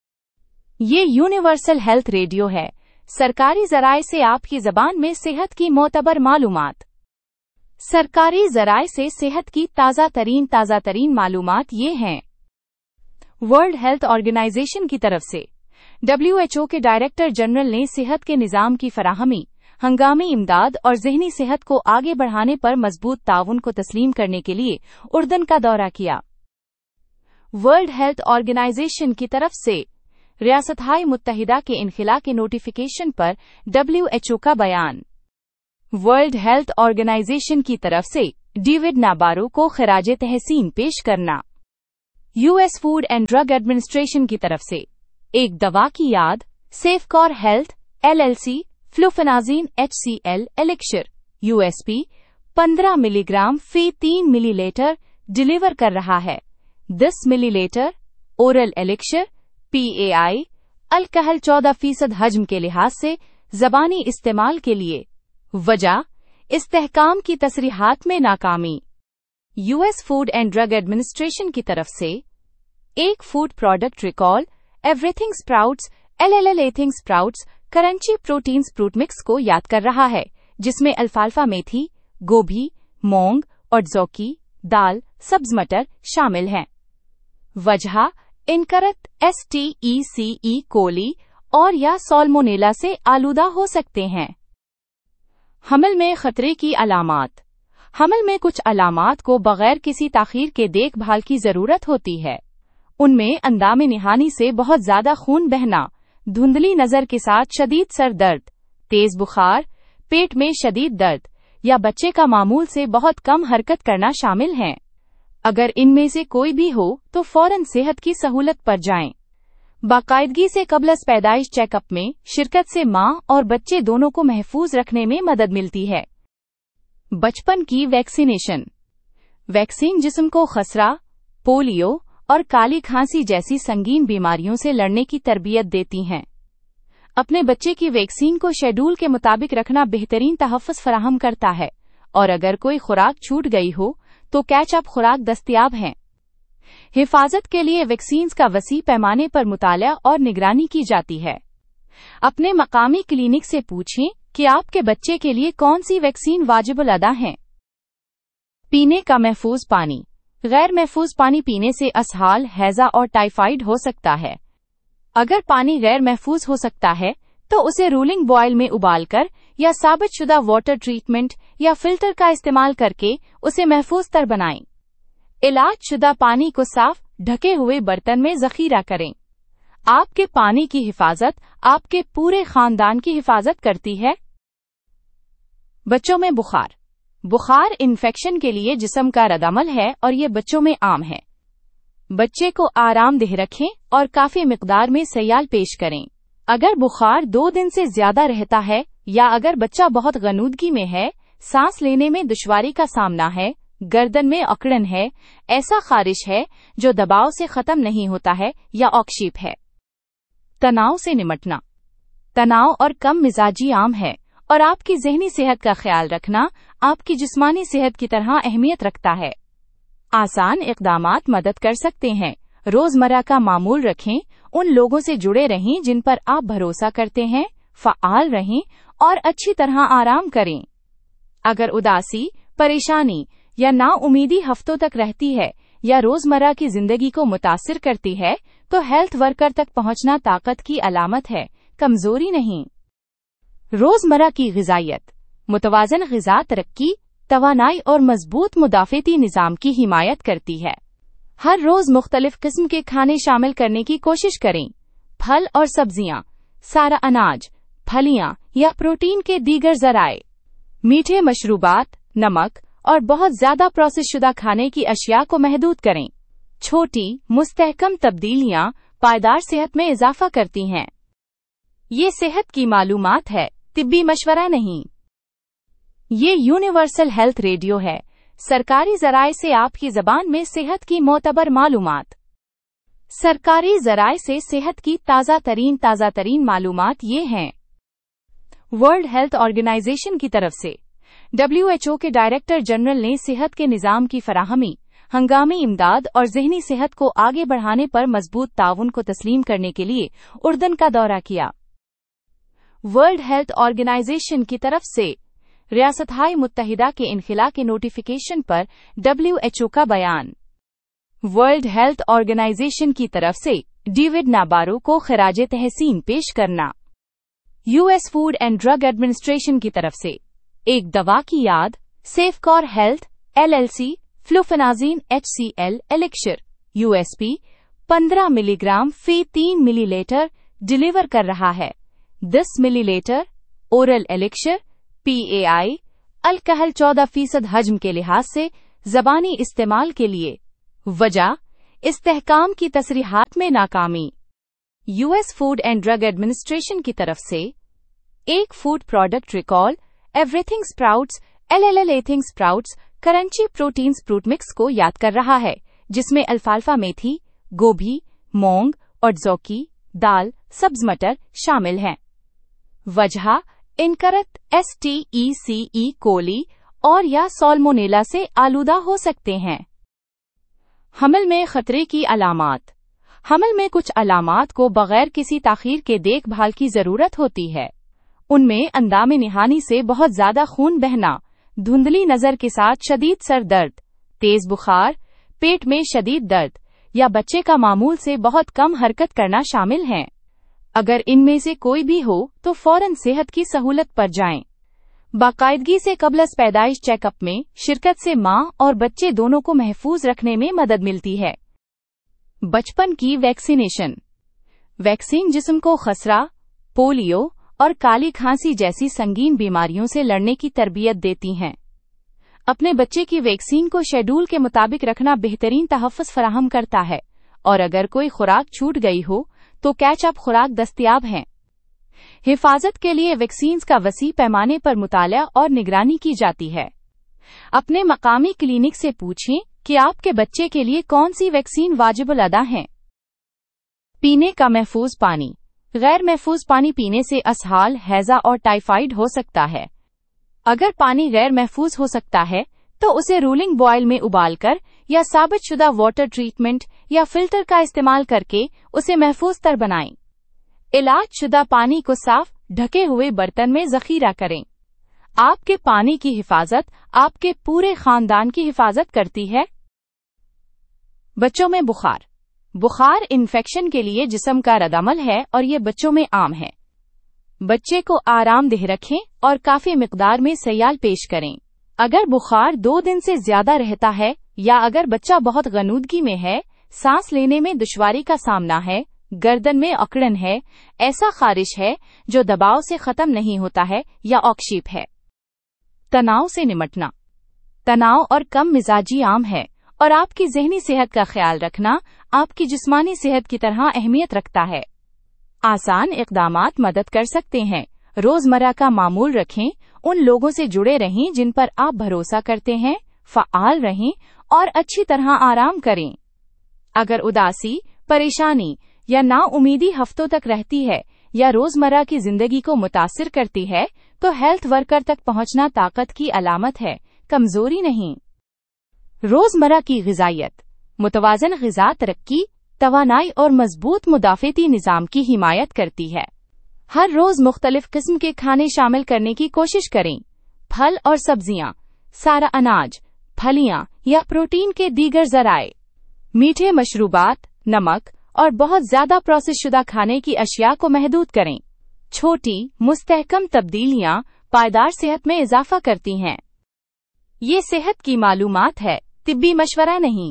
ये यूनिवर्सल हेल्थ रेडियो है, सरकारी ज़राए से आपकी ज़बान में सेहत की मोतबर मालूमात। सरकारी ज़राए से सेहत की ताज़ा तरीन मालूमात ये हैं। वर्ल्ड हेल्थ ऑर्गेनाइजेशन की तरफ से WHO के डायरेक्टर जनरल ने सेहत के निज़ाम की फराहमी, हंगामी इमदाद और ज़हनी सेहत को आगे बढ़ाने पर मजबूत ताउन को तस्लीम करने के लिए उर्दन का दौरा किया। वर्ल्ड हेल्थ ऑर्गेनाइजेशन की तरफ से रियासत-ए मुत्तहिदा के इनखिला के नोटिफिकेशन पर WHO का बयान। वर्ल्ड हेल्थ ऑर्गेनाइजेशन की तरफ से डेविड नाबारो को खिराज तहसीन पेश करना। US food and drug administration की तरफ से एक दवा की याद, सेफकॉर health LLC फ्लूफेनाजीन HCl elixir USP 15 milligram फी 3 मिलीलीटर डिलीवर कर रहा है। 10 millilitre oral elixir PAI alcohol 14% हजम के लिहाज से ज़बानी इस्तेमाल के लिए। वजह इस्तेहकाम की तसरीहात में नाकामी। US food and drug administration की तरफ से एक food product recall, everything sprouts LLL एथिंग sprouts crunchy protein स्प्रूट mix को याद कर रहा है, जिसमें अल्फाल्फा मेथी, गोभी, मूंग और जौकी दाल, सब्ज मटर शामिल हैं। वजह इनकरेक्ट STECE कोली और या साल्मोनेला से आलूदा हो सकते हैं। हमल में खतरे की अलामात। हमल में कुछ अलामात को बगैर किसी ताखीर के देखभाल की जरूरत होती है। उनमें अंदामे निहानी से बहुत ज्यादा खून बहना, धुंधली नजर के साथ शदीद सर दर्द, तेज बुखार, पेट में शदीद दर्द या बच्चे का मामूल से बहुत कम हरकत करना शामिल हैं। अगर इनमें से कोई भी हो तो फौरन सेहत की सहूलत पर जाएं। बाकायदगी से कबल पैदाइश चेकअप में शिरकत से मां और बच्चे दोनों को महफूज रखने में मदद मिलती है। बचपन की वैक्सीनेशन। वैक्सीन जिस्म को खसरा, पोलियो और काली खांसी जैसी संगीन बीमारियों से लड़ने की तरबियत देती हैं। अपने बच्चे की वैक्सीन को शेड्यूल के मुताबिक रखना बेहतरीन तहफ़्फ़ुज़ फराहम करता है, और अगर कोई खुराक छूट गई हो तो कैच अप खुराक दस्तयाब हैं। हिफाजत के लिए वैक्सीन का वसी पैमाने पर मुताला और निगरानी की जाती है। अपने मकामी क्लिनिक से पूछें कि आपके बच्चे के लिए कौन सी वैक्सीन वाजिबुल अदा है। पीने का महफूज पानी। गैर महफूज पानी पीने से असहाल, हैजा और टाइफाइड हो सकता है। अगर पानी गैर महफूज हो सकता है तो उसे रूलिंग बॉयल में उबालकर या साबितशुदा वाटर ट्रीटमेंट या फिल्टर का इस्तेमाल करके उसे महफूज तर बनाएं। इलाज शुदा पानी को साफ ढके हुए बर्तन में जखीरा करें। आपके पानी की हिफाजत आपके पूरे खानदान की हिफाजत करती है। बच्चों में बुखार। बुखार इन्फेक्शन के लिए जिस्म का रद्दअमल है और ये बच्चों में आम है। बच्चे को आरामदेह रखें और काफी मिकदार में सयाल पेश करें। अगर बुखार 2 दिन से ज्यादा रहता है या अगर बच्चा बहुत गनूदगी में है, सांस लेने में दुश्वारी का सामना है, गर्दन में अकड़न है, ऐसा खारिश है जो दबाव से खत्म नहीं होता है या ऑक्शीप है। तनाव से निमटना। तनाव और कम मिजाजी आम है और आपकी ज़हनी सेहत का ख्याल रखना आपकी जिस्मानी सेहत की तरह अहमियत रखता है। आसान इक़दामात मदद कर सकते हैं। रोजमर्रा का मामूल रखें, उन लोगों से जुड़े रहें जिन पर आप भरोसा करते हैं, फ़आल रहें और अच्छी तरह आराम करें। अगर उदासी, परेशानी या नाउमीदी हफ्तों तक रहती है या रोजमर्रा की जिंदगी को मुतासिर करती है, तो हेल्थ वर्कर तक पहुंचना ताकत की अलामत है, कमजोरी नहीं। रोजमर्रा की ग़िज़ायत। मुतवाज़न ग़िज़ा तरक्की, तवानाई और मजबूत मुदाफ़ती निज़ाम की हिमायत करती है। हर रोज मुख्तलिफ किस्म के खाने शामिल करने की कोशिश करें। फल और सब्जियां, सारा अनाज, फलियां या प्रोटीन के दीगर ज़राए। मीठे मशरूबात, नमक और बहुत ज्यादा प्रोसेस शुदा खाने की अशिया को महदूद करें। छोटी मुस्तहकम तब्दीलियां पायदार सेहत में इजाफा करती हैं। ये सेहत की मालूमात है, तिब्बी मशवरा नहीं। ये यूनिवर्सल हेल्थ रेडियो है, सरकारी ज़राए से आपकी ज़बान में सेहत की मोतबर मालूमात। सरकारी ज़राए से सेहत की ताज़ा तरीन मालूमात ये हैं। वर्ल्ड हेल्थ ऑर्गेनाइजेशन की तरफ से WHO के डायरेक्टर जनरल ने सेहत के निज़ाम की फराहमी, हंगामी इमदाद और ज़हनी सेहत को आगे बढ़ाने पर मजबूत ताउन को तस्लीम करने के लिए उर्दन का दौरा किया। वर्ल्ड हेल्थ ऑर्गेनाइजेशन की तरफ से रियासत-ए मुत्तहिदा के इनखिला के नोटिफिकेशन पर WHO का बयान। वर्ल्ड हेल्थ ऑर्गेनाइजेशन की तरफ से डेविड नाबारो को खिराज तहसीन पेश करना। US food and drug administration की तरफ से एक दवा की याद, सेफकॉर health LLC फ्लूफेनाजीन HCl elixir USP 15 milligram फी 3 मिलीलीटर डिलीवर कर रहा है। 10 millilitre oral elixir PAI alcohol 14% हजम के लिहाज से ज़बानी इस्तेमाल के लिए। वजह इस्तेहकाम की तसरीहात में नाकामी। US food and drug administration की तरफ से एक food product recall everything sprouts LLL एथिंग sprouts crunchy protein स्प्रूट mix को याद कर रहा है, जिसमें अल्फाल्फा मेथी, गोभी, मूंग और जौकी, दाल, सब्ज मटर शामिल हैं। वजह इनकरेक्ट STECE कोली और या साल्मोनेला से आलूदा हो सकते हैं। हमल में खतरे की अलामात। हमल में कुछ अलामात को बगैर किसी ताखीर के देखभाल की जरूरत होती है। उनमें अंदामे निहानी से बहुत ज्यादा खून बहना, धुंधली नजर के साथ शदीद सर दर्द, तेज बुखार, पेट में शदीद दर्द या बच्चे का मामूल से बहुत कम हरकत करना शामिल हैं। अगर इनमें से कोई भी हो तो फौरन सेहत की सहूलत पर जाएं। बाकायदगी से कबल पैदाइश चेकअप में शिरकत से मां और बच्चे दोनों को महफूज रखने में मदद मिलती है। बचपन की वैक्सीनेशन। वैक्सीन जिस्म को खसरा, पोलियो और काली खांसी जैसी संगीन बीमारियों से लड़ने की तरबियत देती हैं। अपने बच्चे की वैक्सीन को शेड्यूल के मुताबिक रखना बेहतरीन तहफ़्फ़ुज़ फराहम करता है, और अगर कोई खुराक छूट गई हो तो कैच अप खुराक दस्तयाब हैं। हिफाजत के लिए वैक्सीन का वसी पैमाने पर मुताला और निगरानी की जाती है। अपने मकामी क्लिनिक से पूछें कि आपके बच्चे के लिए कौन सी वैक्सीन वाजिबुल अदा है। पीने का महफूज पानी। गैर महफूज पानी पीने से असहाल, हैजा और टाइफाइड हो सकता है। अगर पानी गैर महफूज हो सकता है तो उसे रूलिंग बॉयल में उबालकर या साबितशुदा वाटर ट्रीटमेंट या फिल्टर का इस्तेमाल करके उसे महफूज तर बनाएं। इलाज शुदा पानी को साफ ढके हुए बर्तन में जखीरा करें। आपके पानी की हिफाजत आपके पूरे खानदान की हिफाजत करती है। बच्चों में बुखार। बुखार इन्फेक्शन के लिए जिस्म का रद्दअमल है और ये बच्चों में आम है। बच्चे को आरामदेह रखें और काफी मिकदार में सयाल पेश करें। अगर बुखार 2 दिन से ज्यादा रहता है या अगर बच्चा बहुत गनूदगी में है, सांस लेने में दुश्वारी का सामना है, गर्दन में अकड़न है, ऐसा खारिश है जो दबाव से खत्म नहीं होता है या ऑक्शीप है। तनाव से निमटना। तनाव और कम मिजाजी आम है और आपकी ज़हनी सेहत का ख्याल रखना आपकी जिस्मानी सेहत की तरह अहमियत रखता है। आसान इक़दामात मदद कर सकते हैं। रोजमर्रा का मामूल रखें, उन लोगों से जुड़े रहें जिन पर आप भरोसा करते हैं, फ़आल रहें और अच्छी तरह आराम करें। अगर उदासी, परेशानी या नाउमीदी हफ्तों तक रहती है या रोजमर्रा की जिंदगी को मुतासिर करती है, तो हेल्थ वर्कर तक पहुंचना ताकत की अलामत है, कमजोरी नहीं। रोजमर्रा की ग़िज़ायत। मुतवाज़न ग़िज़ा तरक्की, तवानाई और मजबूत मुदाफ़ती निज़ाम की हिमायत करती है। हर रोज मुख्तलिफ किस्म के खाने शामिल करने की कोशिश करें। फल और सब्जियां, सारा अनाज, फलियां या प्रोटीन के दीगर ज़राए। मीठे मशरूबात, नमक और बहुत ज्यादा प्रोसेस शुदा खाने की अशिया को महदूद करें। छोटी मुस्तहकम तब्दीलियां पायदार सेहत में इजाफा करती हैं। ये सेहत की मालूमात है, तिब्बी मशवरा नहीं।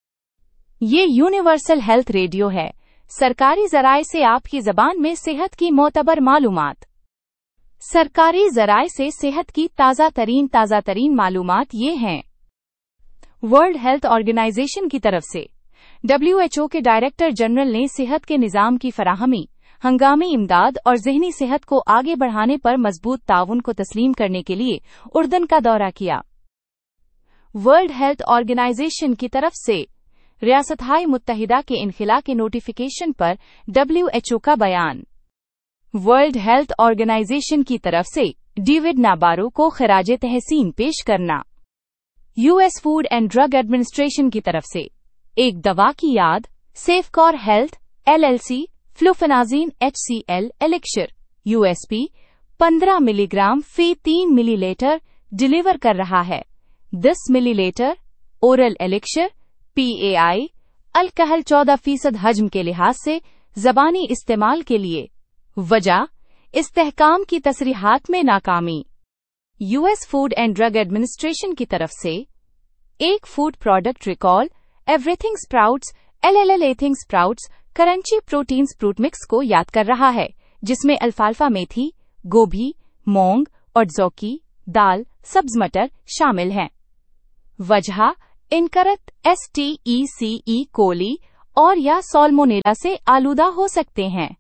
ये यूनिवर्सल हेल्थ रेडियो है, सरकारी ज़राए से आपकी ज़बान में सेहत की मोतबर मालूमात। सरकारी ज़राए से सेहत की ताज़ा तरीन मालूमात ये हैं। वर्ल्ड हेल्थ ऑर्गेनाइजेशन की तरफ से WHO के डायरेक्टर जनरल ने सेहत के निज़ाम की फराहमी, हंगामी इमदाद और ज़हनी सेहत को आगे बढ़ाने पर मजबूत ताउन को तस्लीम करने के लिए उर्दन का दौरा किया। वर्ल्ड हेल्थ ऑर्गेनाइजेशन की तरफ से रियासत-ए मुत्तहिदा के इनखिला के नोटिफिकेशन पर WHO का बयान। वर्ल्ड हेल्थ ऑर्गेनाइजेशन की तरफ से डेविड नाबारो को खिराज तहसीन पेश करना। US food and drug administration की तरफ से एक दवा की याद, सेफकॉर health LLC फ्लूफेनाज़ीन HCl elixir USP 15 milligram फी 3 मिलीलीटर डिलीवर कर रहा है। 10 millilitre oral elixir PAI alcohol 14% हजम के लिहाज से ज़बानी इस्तेमाल के लिए। वजह इस्तेहकाम की तसरीहात में नाकामी। US food and drug administration की तरफ से एक food product recall everything sprouts LLL sprouts crunchy protein स्प्रूट mix को याद कर रहा है, जिसमें अल्फाल्फा मेथी, गोभी, मूंग और जौकी, दाल, सब्ज मटर शामिल हैं। वजह इनकरेक्ट STECE कोली और या साल्मोनेला से आलूदा हो सकते हैं।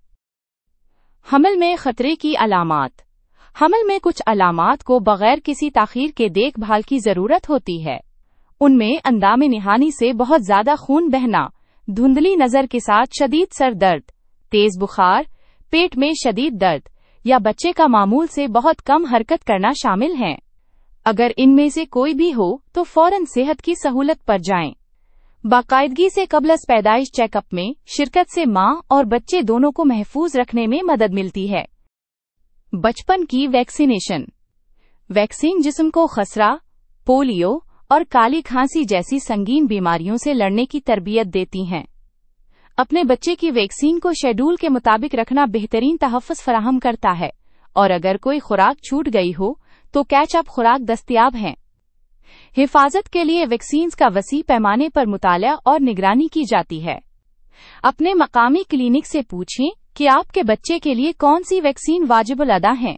हमल में खतरे की अलामात। हमल में कुछ अलामात को बगैर किसी ताखीर के देखभाल की जरूरत होती है। उनमें अंदामे निहानी से बहुत ज्यादा खून बहना, धुंधली नजर के साथ शदीद सर दर्द, तेज बुखार, पेट में शदीद दर्द या बच्चे का मामूल से बहुत कम हरकत करना शामिल हैं। अगर इनमें से कोई भी हो तो फौरन सेहत की सहूलत पर जाएं। बाकायदगी से कबल पैदाइश चेकअप में शिरकत से मां और बच्चे दोनों को महफूज रखने में मदद मिलती है। बचपन की वैक्सीनेशन। वैक्सीन जिस्म को खसरा, पोलियो और काली खांसी जैसी संगीन बीमारियों से लड़ने की तरबियत देती हैं। अपने बच्चे की वैक्सीन को शेड्यूल के मुताबिक रखना बेहतरीन तहफ़्फ़ुज़ फराहम करता है, और अगर कोई खुराक छूट गई हो तो कैच अप खुराक दस्तयाब हैं। हिफाजत के लिए वैक्सीन का वसी पैमाने पर मुताला और निगरानी की जाती है। अपने मकामी क्लिनिक से पूछें कि आपके बच्चे के लिए कौन सी वैक्सीन वाजिबुल अदा है।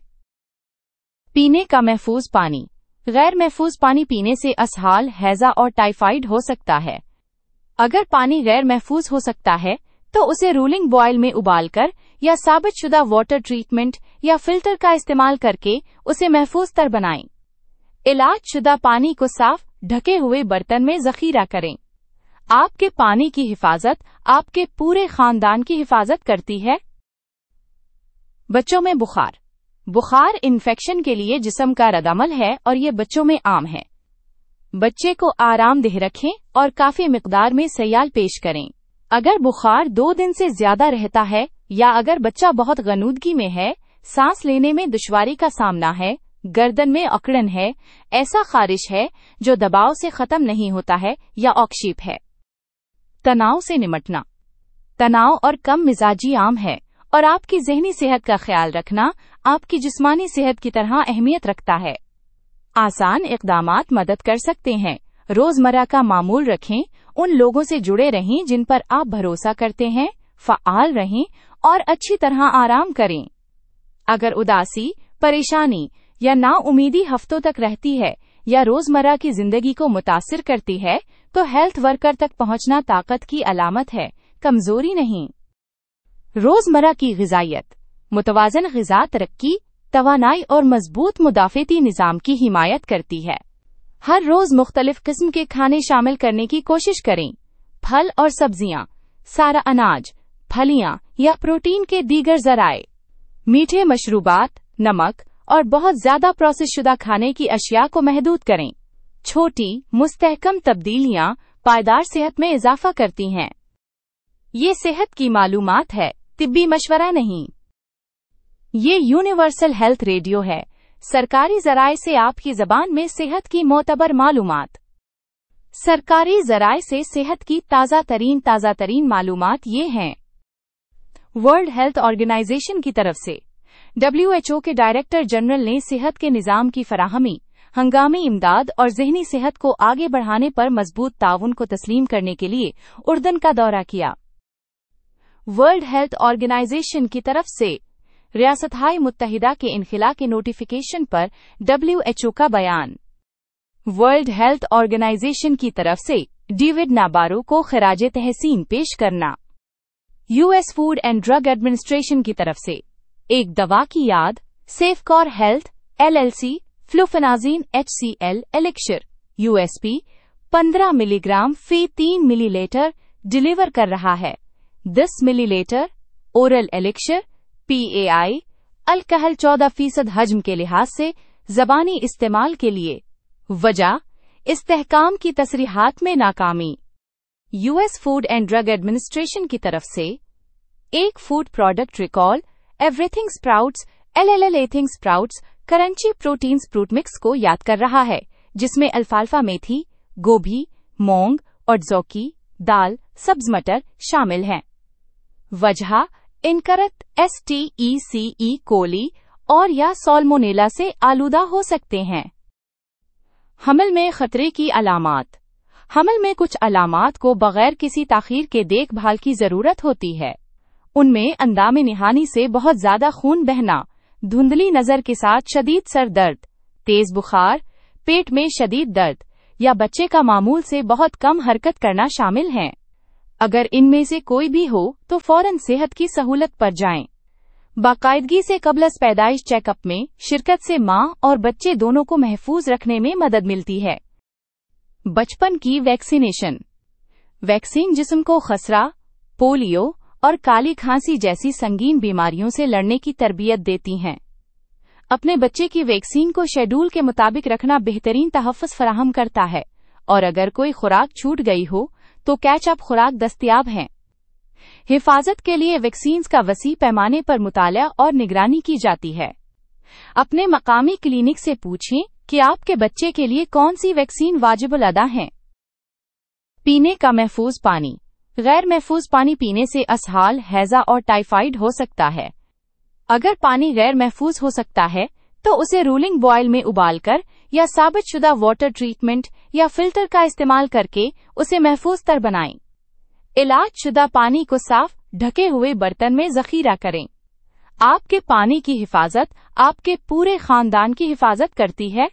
पीने का महफूज पानी। गैर महफूज पानी पीने से असहाल, हैजा और टाइफाइड हो सकता है। अगर पानी गैर महफूज हो सकता है तो उसे रूलिंग बॉयल में उबालकर या साबितशुदा वाटर ट्रीटमेंट या फिल्टर का इस्तेमाल करके उसे महफूज तर बनाएं। इलाज शुदा पानी को साफ ढके हुए बर्तन में जखीरा करें। आपके पानी की हिफाजत आपके पूरे खानदान की हिफाजत करती है। बच्चों में बुखार। बुखार इन्फेक्शन के लिए जिस्म का रद्द-अमल है और ये बच्चों में आम है। बच्चे को आरामदेह रखें और काफी मिकदार में सयाल पेश करें। अगर बुखार 2 दिन से ज्यादा रहता है या अगर बच्चा बहुत गनूदगी में है, सांस लेने में दुश्वारी का सामना है, गर्दन में अकड़न है, ऐसा खारिश है जो दबाव से खत्म नहीं होता है या ऑक्शीप है। तनाव से निमटना। तनाव और कम मिजाजी आम है और आपकी ज़हनी सेहत का ख्याल रखना आपकी जिस्मानी सेहत की तरह अहमियत रखता है। आसान इक़दामात मदद कर सकते हैं। रोजमर्रा का मामूल रखें, उन लोगों से जुड़े रहें जिन पर आप भरोसा करते हैं, फ़आल रहें और अच्छी तरह आराम करें। अगर उदासी, परेशानी या नाउमीदी हफ्तों तक रहती है या रोजमर्रा की जिंदगी को मुतासिर करती है, तो हेल्थ वर्कर तक पहुंचना ताकत की अलामत है, कमजोरी नहीं। रोजमर्रा की ग़िज़ाइयत। मुतवाज़न ग़िज़ा तरक्की, तवानाई और मजबूत मुदाफ़ती निज़ाम की हिमायत करती है। हर रोज मुख्तलिफ किस्म के खाने शामिल करने की कोशिश करें। फल और सब्जियां, सारा अनाज, फलियां या प्रोटीन के दीगर ज़राए। मीठे मशरूबात, नमक और बहुत ज्यादा प्रोसेस शुदा खाने की अशिया को महदूद करें। छोटी मुस्तहकम तब्दीलियां पायदार सेहत में इजाफा करती हैं। ये सेहत की मालूमात है, तिब्बी मशवरा नहीं। ये यूनिवर्सल हेल्थ रेडियो है, सरकारी ज़राए से आपकी ज़बान में सेहत की मोतबर मालूमात। सरकारी ज़राए से सेहत की ताज़ा तरीन मालूमात ये हैं। वर्ल्ड हेल्थ ऑर्गेनाइजेशन की तरफ से WHO के डायरेक्टर जनरल ने सेहत के निज़ाम की फराहमी, हंगामी इमदाद और ज़हनी सेहत को आगे बढ़ाने पर मजबूत ताउन को तस्लीम करने के लिए उर्दन का दौरा किया। वर्ल्ड हेल्थ ऑर्गेनाइजेशन की तरफ से रियासत-ए मुत्तहिदा के इनखिला के नोटिफिकेशन पर WHO का बयान। वर्ल्ड हेल्थ ऑर्गेनाइजेशन की तरफ से डेविड नाबारो को खिराज तहसीन पेश करना। US food and drug administration की तरफ से एक दवा की याद, सेफकॉर health LLC फ्लूफेनाज़ीन HCl elixir USP 15 milligram फी 3 मिलीलीटर डिलीवर कर रहा है। 10 millilitre oral elixir PAI alcohol 14% हजम के लिहाज से ज़बानी इस्तेमाल के लिए। वजह इस्तेहकाम की तसरीहात में नाकामी। US food and drug administration की तरफ से एक food product recall, everything sprouts LLL sprouts crunchy protein स्प्रूट mix को याद कर रहा है, जिसमें अल्फाल्फा मेथी, गोभी, मूंग और जौकी, दाल, सब्ज मटर शामिल हैं। वजह इनकरेक्ट STECE कोली और या साल्मोनेला से आलूदा हो सकते हैं। हमल में खतरे की अलामात। حمل میں کچھ علامات کو بغیر کسی تاخیر کے دیکھ بھال کی ضرورت ہوتی ہے۔ ان میں اندام نہانی سے بہت زیادہ خون بہنا، دھندلی نظر کے ساتھ شدید سر درد، تیز بخار، پیٹ میں شدید درد یا بچے کا معمول سے بہت کم حرکت کرنا شامل ہیں۔ اگر ان میں سے کوئی بھی ہو تو فوراً صحت کی سہولت پر جائیں۔ باقاعدگی سے قبل از پیدائش چیک اپ میں شرکت سے ماں اور بچے دونوں کو محفوظ رکھنے میں مدد ملتی ہے۔ بچپن کی ویکسینیشن۔ ویکسین جسم کو خسرہ، پولیو اور کالی کھانسی جیسی سنگین بیماریوں سے لڑنے کی تربیت دیتی ہیں۔ اپنے بچے کی ویکسین کو شیڈول کے مطابق رکھنا بہترین تحفظ فراہم کرتا ہے، اور اگر کوئی خوراک چھوٹ گئی ہو تو کیچ اپ خوراک دستیاب ہیں۔ حفاظت کے لیے ویکسینز کا وسیع پیمانے پر مطالعہ اور نگرانی کی جاتی ہے۔ اپنے مقامی کلینک سے پوچھیں کہ آپ کے بچے کے لیے کون سی ویکسین واجب الادا ہیں۔ پینے کا محفوظ پانی۔ غیر محفوظ پانی پینے سے اسہال، ہیضہ اور ٹائیفائڈ ہو سکتا ہے۔ اگر پانی غیر محفوظ ہو سکتا ہے تو اسے رولنگ بوائل میں ابال کر یا ثابت شدہ واٹر ٹریٹمنٹ یا فلٹر کا استعمال کرکے اسے محفوظ تر بنائیں۔ علاج شدہ پانی کو صاف، ڈھکے ہوئے برتن میں ذخیرہ کریں۔ آپ کے پانی کی حفاظت آپ کے پورے خاندان کی حفاظت کرتی ہے۔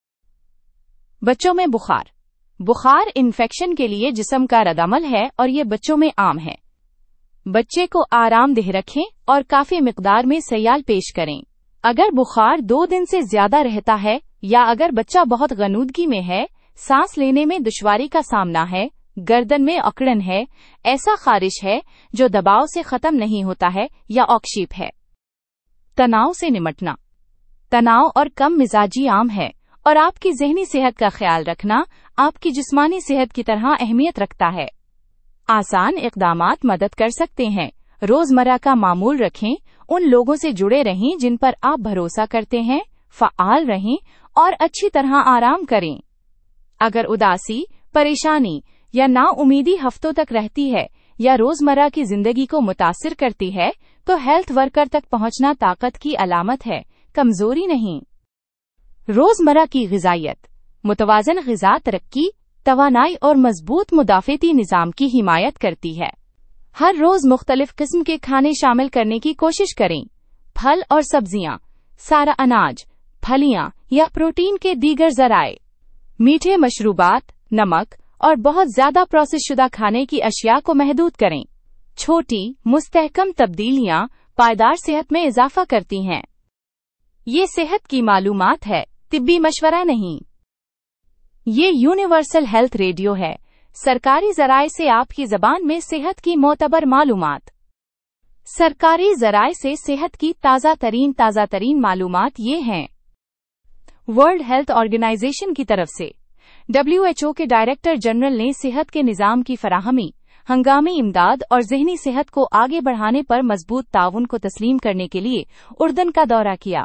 بچوں میں بخار۔ بخار انفیکشن کے لیے جسم کا ردعمل ہے اور یہ بچوں میں عام ہے۔ بچے کو آرام دہ رکھیں اور کافی مقدار میں سیال پیش کریں۔ اگر بخار 2 دن سے زیادہ رہتا ہے یا اگر بچہ بہت غنودگی میں ہے، سانس لینے میں دشواری کا سامنا ہے، گردن میں اکڑن ہے، ایسا خارش ہے جو دباؤ سے ختم نہیں ہوتا ہے یا آکشیپ ہے۔ تناؤ سے نمٹنا۔ تناؤ اور کم مزاجی عام ہے اور آپ کی ذہنی صحت کا خیال رکھنا آپ کی جسمانی صحت کی طرح اہمیت رکھتا ہے۔ آسان اقدامات مدد کر سکتے ہیں۔ روزمرہ کا معمول رکھیں، ان لوگوں سے جڑے رہیں جن پر آپ بھروسہ کرتے ہیں، فعال رہیں اور اچھی طرح آرام کریں۔ اگر اداسی، پریشانی یا نا امیدی ہفتوں تک رہتی ہے یا روزمرہ کی زندگی کو متاثر کرتی ہے تو ہیلتھ ورکر تک پہنچنا طاقت کی علامت ہے، کمزوری نہیں۔ روزمرہ کی غذائیت۔ متوازن غذا ترقی، توانائی اور مضبوط مدافعتی نظام کی حمایت کرتی ہے۔ ہر روز مختلف قسم کے کھانے شامل کرنے کی کوشش کریں۔ پھل اور سبزیاں، سارا اناج، پھلیاں یا پروٹین کے دیگر ذرائع۔ میٹھے مشروبات، نمک اور بہت زیادہ پروسیس شدہ کھانے کی اشیاء کو محدود کریں۔ چھوٹی، مستحکم تبدیلیاں پائیدار صحت میں اضافہ کرتی ہیں۔ یہ صحت کی معلومات ہے، طبی مشورہ نہیں۔ یہ یونیورسل ہیلتھ ریڈیو ہے، سرکاری ذرائع سے آپ کی زبان میں صحت کی معتبر معلومات۔ سرکاری ذرائع سے صحت کی تازہ ترین معلومات یہ ہیں۔ ورلڈ ہیلتھ آرگنائزیشن کی طرف سے WHO کے ڈائریکٹر جنرل نے صحت کے نظام کی فراہمی، ہنگامی امداد اور ذہنی صحت کو آگے بڑھانے پر مضبوط تعاون کو تسلیم کرنے کے لیے اردن کا دورہ کیا۔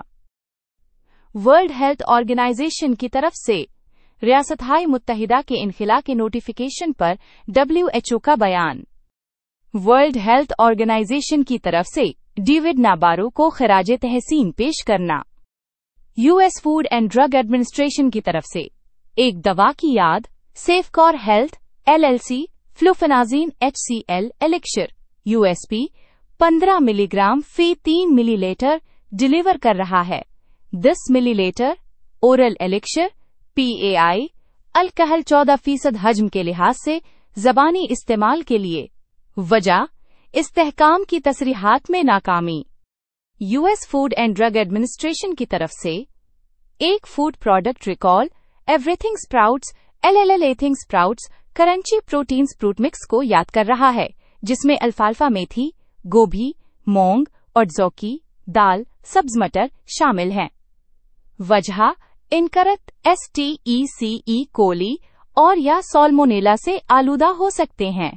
ورلڈ ہیلتھ آرگنائزیشن کی طرف سے ریاستہائے متحدہ کے انخلاء کے نوٹیفیکیشن پر WHO کا بیان۔ ورلڈ ہیلتھ آرگنائزیشن کی طرف سے ڈیوڈ نابارو کو خراج تحسین پیش کرنا۔ US food and drug administration کی طرف سے ایک دوا کی یاد، سیفکور ہیلتھ LLC فلوفینازین HCl ایلیکشر USP 15 ملی گرام فی 3 ملی لیٹر ڈیلیور کر رہا ہے۔ 10 ملی لیٹر اورل ایلیکشر PAI الکحل 14% حجم کے لحاظ سے زبانی استعمال کے لیے۔ وجہ استحکام کی تصریحات میں ناکامی۔ US food and drug administration کی طرف سے ایک food product recall, everything sprouts LLL ایتھنگ sprouts crunchy protein support mix کو یاد کر رہا ہے، جس میں الفالفا میتھی، گوبھی، مونگ اور زوکی دال، سبز مٹر شامل ہیں۔ وجہ انکرت STECE کولی اور یا سالمونیلا سے آلودہ ہو سکتے ہیں۔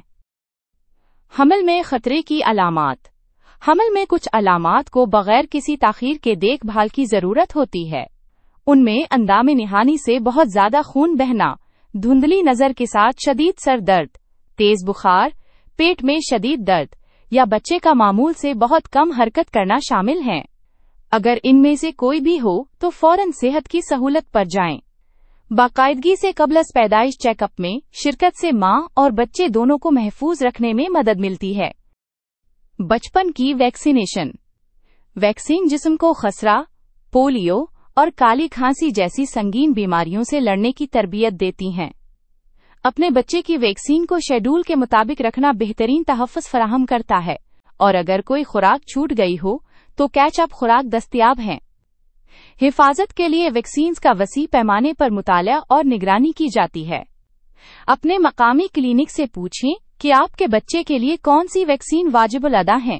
حمل میں خطرے کی علامات۔ حمل میں کچھ علامات کو بغیر کسی تاخیر کے دیکھ بھال کی ضرورت ہوتی ہے۔ ان میں اندام نہانی سے بہت زیادہ خون بہنا، دھندلی نظر کے ساتھ شدید سر درد، تیز بخار، پیٹ میں شدید درد یا بچے کا معمول سے بہت کم حرکت کرنا شامل ہیں۔ اگر ان میں سے کوئی بھی ہو تو فوراً صحت کی سہولت پر جائیں۔ बाकायदगी से कबल पैदाइश चेकअप में शिरकत से मां और बच्चे दोनों को महफूज रखने में मदद मिलती है। बचपन की वैक्सीनेशन। वैक्सीन जिस्म को खसरा, पोलियो और काली खांसी जैसी संगीन बीमारियों से लड़ने की तरबियत देती हैं। अपने बच्चे की वैक्सीन को शेड्यूल के मुताबिक रखना बेहतरीन तहफ़्फ़ुज़ फराहम करता है, और अगर कोई खुराक छूट गई हो तो कैच अप खुराक दस्तयाब हैं। हिफाजत के लिए वैक्सीन का वसी पैमाने पर मुताला और निगरानी की जाती है। अपने मकामी क्लिनिक से पूछें कि आपके बच्चे के लिए कौन सी वैक्सीन वाजिबुल अदा है।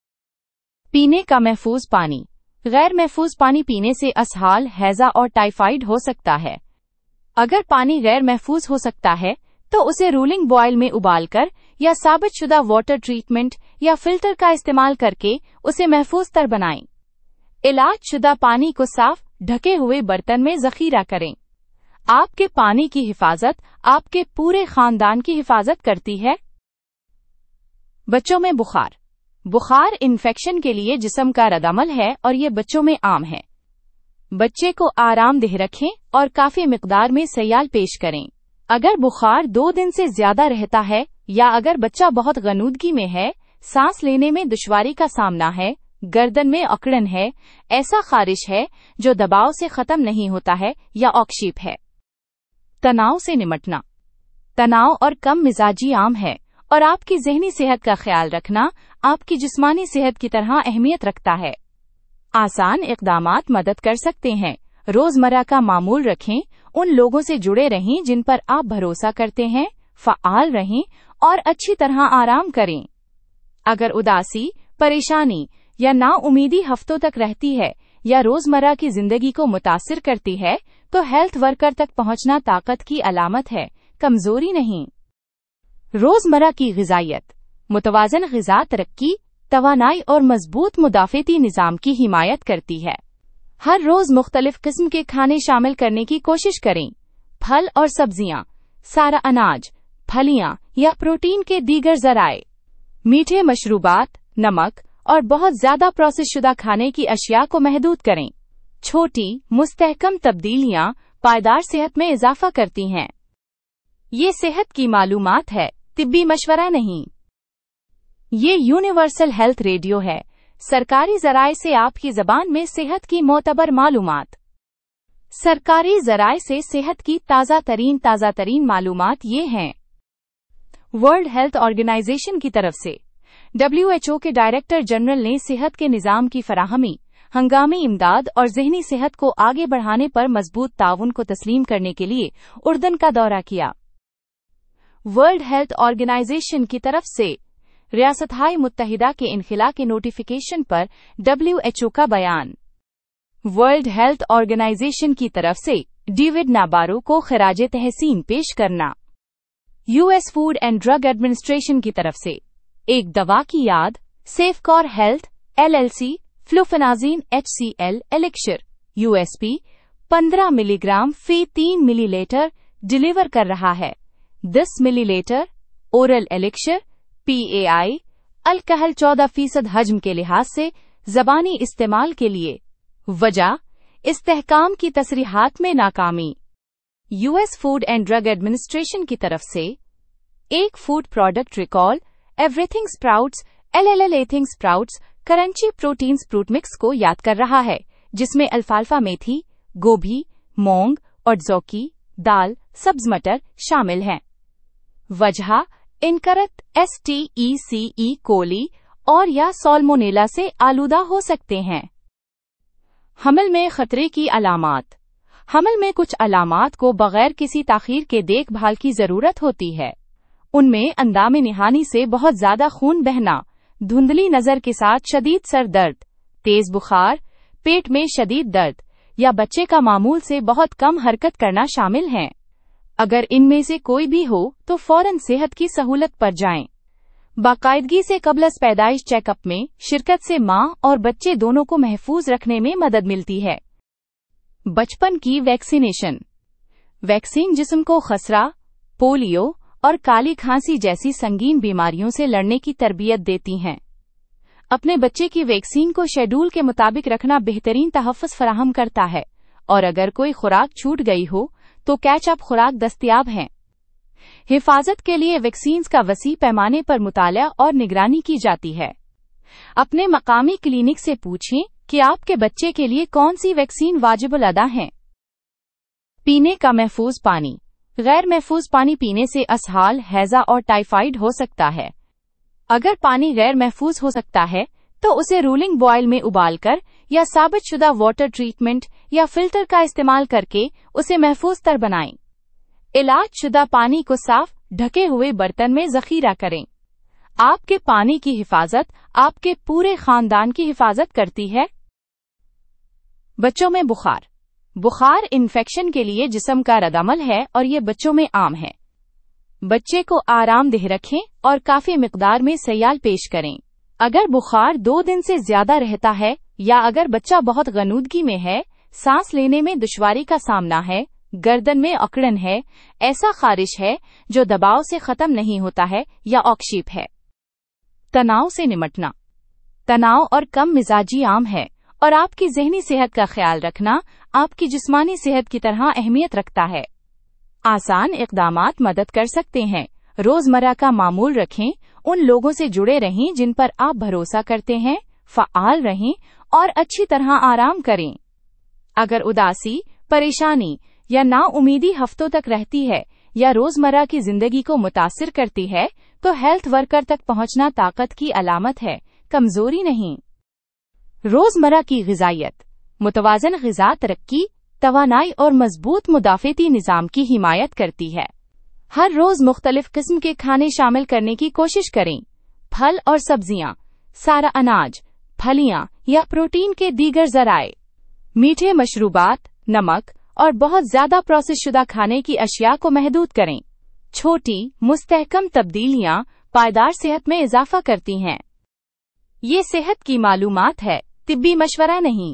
पीने का महफूज पानी। गैर महफूज पानी पीने से असहाल, हैजा और टाइफाइड हो सकता है। अगर पानी गैर महफूज हो सकता है तो उसे रूलिंग बॉयल में उबालकर या साबितशुदा वाटर ट्रीटमेंट या फिल्टर का इस्तेमाल करके उसे महफूज तर बनाएं। इलाज शुदा पानी को साफ ढके हुए बर्तन में जखीरा करें। आपके पानी की हिफाजत आपके पूरे खानदान की हिफाजत करती है। बच्चों में बुखार। बुखार इन्फेक्शन के लिए जिस्म का रद्द-अमल है और ये बच्चों में आम है। बच्चे को आरामदेह रखें और काफी मिकदार में सयाल पेश करें। अगर बुखार 2 दिन से ज्यादा रहता है या अगर बच्चा बहुत गनूदगी में है, सांस लेने में दुश्वारी का सामना है, गर्दन में अकड़न है, ऐसा खारिश है जो दबाव से खत्म नहीं होता है या ऑक्शीप है। तनाव से निमटना। तनाव और कम मिजाजी आम है और आपकी ज़हनी सेहत का ख्याल रखना आपकी जिस्मानी सेहत की तरह अहमियत रखता है। आसान इक़दामात मदद कर सकते हैं। रोजमर्रा का मामूल रखें, उन लोगों से जुड़े रहें जिन पर आप भरोसा करते हैं, फ़आल रहें और अच्छी तरह आराम करें। अगर उदासी, परेशानी या नाउमीदी हफ्तों तक रहती है या रोजमर्रा की जिंदगी को मुतासिर करती है, तो हेल्थ वर्कर तक पहुंचना ताकत की अलामत है, कमजोरी नहीं। रोजमर्रा की ग़िज़ाइयत। मुतवाज़न ग़िज़ा तरक्की, तवानाई और मजबूत मुदाफ़ाती निज़ाम की हिमायत करती है। हर रोज मुख्तलिफ किस्म के खाने शामिल करने की कोशिश करें। फल और सब्जियां, सारा अनाज, फलियां या प्रोटीन के दीगर ज़राए। मीठे मशरूबात, नमक और बहुत ज्यादा प्रोसेस शुदा खाने की अशिया को महदूद करें। छोटी मुस्तहकम तब्दीलियां पायदार सेहत में इजाफा करती हैं। ये सेहत की मालूमात है, तिब्बी मशवरा नहीं। ये यूनिवर्सल हेल्थ रेडियो है, सरकारी ज़राए से आपकी ज़बान में सेहत की मोतबर मालूमात। सरकारी ज़राए से सेहत की ताज़ा तरीन मालूमात ये हैं। वर्ल्ड हेल्थ ऑर्गेनाइजेशन की तरफ से WHO के डायरेक्टर जनरल ने सेहत के निज़ाम की फराहमी, हंगामी इमदाद और ज़हनी सेहत को आगे बढ़ाने पर मजबूत ताउन को तस्लीम करने के लिए उर्दन का दौरा किया। वर्ल्ड हेल्थ ऑर्गेनाइजेशन की तरफ से रियासत-ए मुत्तहिदा के इनखिला के नोटिफिकेशन पर WHO का बयान। वर्ल्ड हेल्थ ऑर्गेनाइजेशन की तरफ से डेविड नाबारो को खिराजे तहसीन पेश करना। US food and drug administration की तरफ से एक दवा की याद, सेफकॉर health LLC फ्लूफेनाज़ीन HCl elixir USP 15 milligram फी 3 मिलीलीटर डिलीवर कर रहा है। 10 millilitre oral elixir PAI alcohol 14% हजम के लिहाज से ज़बानी इस्तेमाल के लिए। वजह इस्तेहकाम की तसरीहात में नाकामी। US food and drug administration की तरफ से एक food product recall, everything sprouts LLL एथिंग sprouts crunchy protein स्प्रूट mix को याद कर रहा है, जिसमें अल्फाल्फा मेथी, गोभी, मूंग और जौकी दाल, सब्ज मटर शामिल हैं। वजह इनकरेक्ट STECE कोली और या साल्मोनेला से आलूदा हो सकते हैं। हमल में खतरे की अलामात। हमल में कुछ अलामात को बगैर किसी ताखीर के देखभाल की जरूरत होती है। उनमें अंदामे निहानी से बहुत ज्यादा खून बहना, धुंधली नजर के साथ शदीद सर दर्द, तेज बुखार, पेट में शदीद दर्द या बच्चे का मामूल से बहुत कम हरकत करना शामिल हैं। अगर इनमें से कोई भी हो तो फौरन सेहत की सहूलत पर जाएं। बाकायदगी से कबल पैदाइश चेकअप में शिरकत से मां और बच्चे दोनों को महफूज रखने में मदद मिलती है। बचपन की वैक्सीनेशन। वैक्सीन जिस्म को खसरा, पोलियो और काली खांसी जैसी संगीन बीमारियों से लड़ने की तरबियत देती हैं। अपने बच्चे की वैक्सीन को शेड्यूल के मुताबिक रखना बेहतरीन तहफ़्फ़ुज़ फराहम करता है, और अगर कोई खुराक छूट गई हो तो कैच अप खुराक दस्तयाब हैं। हिफाजत के लिए वैक्सीन का वसी पैमाने पर मुताला और निगरानी की जाती है। अपने मकामी क्लिनिक से पूछें कि आपके बच्चे के लिए कौन सी वैक्सीन वाजिबुल अदा है। पीने का महफूज पानी। गैर महफूज पानी पीने से असहाल, हैजा और टाइफाइड हो सकता है। अगर पानी गैर महफूज हो सकता है तो उसे रूलिंग बॉयल में उबालकर या साबितशुदा वाटर ट्रीटमेंट या फिल्टर का इस्तेमाल करके उसे महफूज तर बनाएं। इलाज शुदा पानी को साफ ढके हुए बर्तन में जखीरा करें। आपके पानी की हिफाजत आपके पूरे खानदान की हिफाजत करती है। बच्चों में बुखार। बुखार इन्फेक्शन के लिए जिस्म का रद्दअमल है और ये बच्चों में आम है। बच्चे को आरामदेह रखें और काफी मिकदार में सयाल पेश करें। अगर बुखार 2 दिन से ज्यादा रहता है या अगर बच्चा बहुत गनूदगी में है, सांस लेने में दुश्वारी का सामना है, गर्दन में अकड़न है, ऐसा खारिश है जो दबाव से खत्म नहीं होता है या ऑक्शीप है। तनाव से निमटना। तनाव और कम मिजाजी आम है और आपकी ज़हनी सेहत का ख्याल रखना आपकी जिस्मानी सेहत की तरह अहमियत रखता है। आसान इक़दामात मदद कर सकते हैं। रोजमर्रा का मामूल रखें, उन लोगों से जुड़े रहें जिन पर आप भरोसा करते हैं, फ़आल रहें और अच्छी तरह आराम करें। अगर उदासी, परेशानी या नाउमीदी हफ्तों तक रहती है या रोजमर्रा की जिंदगी को मुतासिर करती है, तो हेल्थ वर्कर तक पहुंचना ताकत की अलामत है, कमजोरी नहीं। रोजमर्रा की ग़िज़ाइयत। मुतवाज़न ग़िज़ा तरक्की, तवानाई और मजबूत मुदाफ़ती निज़ाम की हिमायत करती है। हर रोज मुख्तलिफ किस्म के खाने शामिल करने की कोशिश करें। फल और सब्जियां, सारा अनाज, फलियां या प्रोटीन के दीगर ज़राए। मीठे मशरूबात, नमक और बहुत ज्यादा प्रोसेस शुदा खाने की अशिया को महदूद करें। छोटी मुस्तहकम तब्दीलियां पायदार सेहत में इजाफा करती हैं। ये सेहत की मालूमात है, तिब्बी मशवरा नहीं।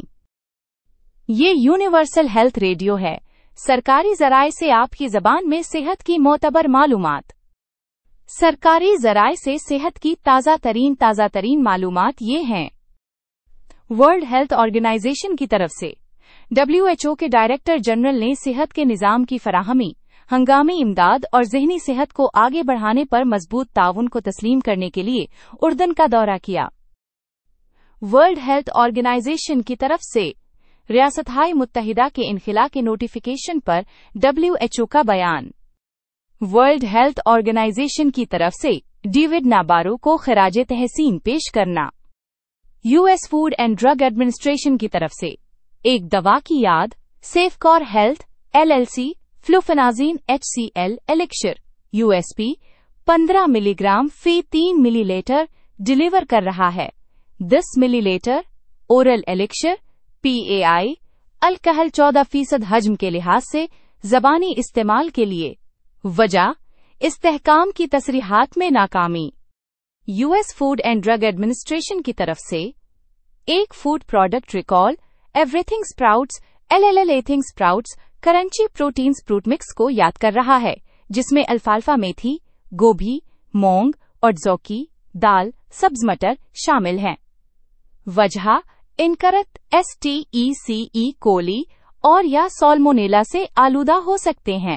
ये यूनिवर्सल हेल्थ रेडियो है, सरकारी ज़राए से आपकी ज़बान में सेहत की मोतबर मालूमात। सरकारी ज़राए से सेहत की ताज़ा तरीन मालूमात ये हैं। वर्ल्ड हेल्थ ऑर्गेनाइजेशन की तरफ से WHO के डायरेक्टर जनरल ने सेहत के निज़ाम की फराहमी, हंगामी इमदाद और ज़हनी सेहत को आगे बढ़ाने पर मजबूत ताउन को तस्लीम करने के लिए उर्दन का दौरा किया। वर्ल्ड हेल्थ ऑर्गेनाइजेशन की तरफ से रियासत-ए मुत्तहिदा के इन्खिला के नोटिफिकेशन पर WHO का बयान। वर्ल्ड हेल्थ ऑर्गेनाइजेशन की तरफ से डेविड नाबारो को खिराजे तहसीन पेश करना। US food and drug administration की तरफ से एक दवा की याद, सेफकॉर health LLC फ्लूफेनाज़ीन HCl elixir USP 15 milligram फी 3 मिलीलीटर डिलीवर कर रहा है। 10 millilitre oral elixir PAI alcohol 14% हजम के लिहाज से ज़बानी इस्तेमाल के लिए। वजह इस्तेहकाम की तसरीहात में नाकामी। US food and drug administration की तरफ से एक food product recall, everything sprouts LLL एथिंग sprouts crunchy protein स्प्रूट mix को याद कर रहा है, जिसमें अल्फाल्फा मेथी, गोभी, मूंग और जौकी दाल, सब्ज मटर शामिल हैं। वजह इनकरेक्ट STECE कोली और या साल्मोनेला से आलूदा हो सकते हैं।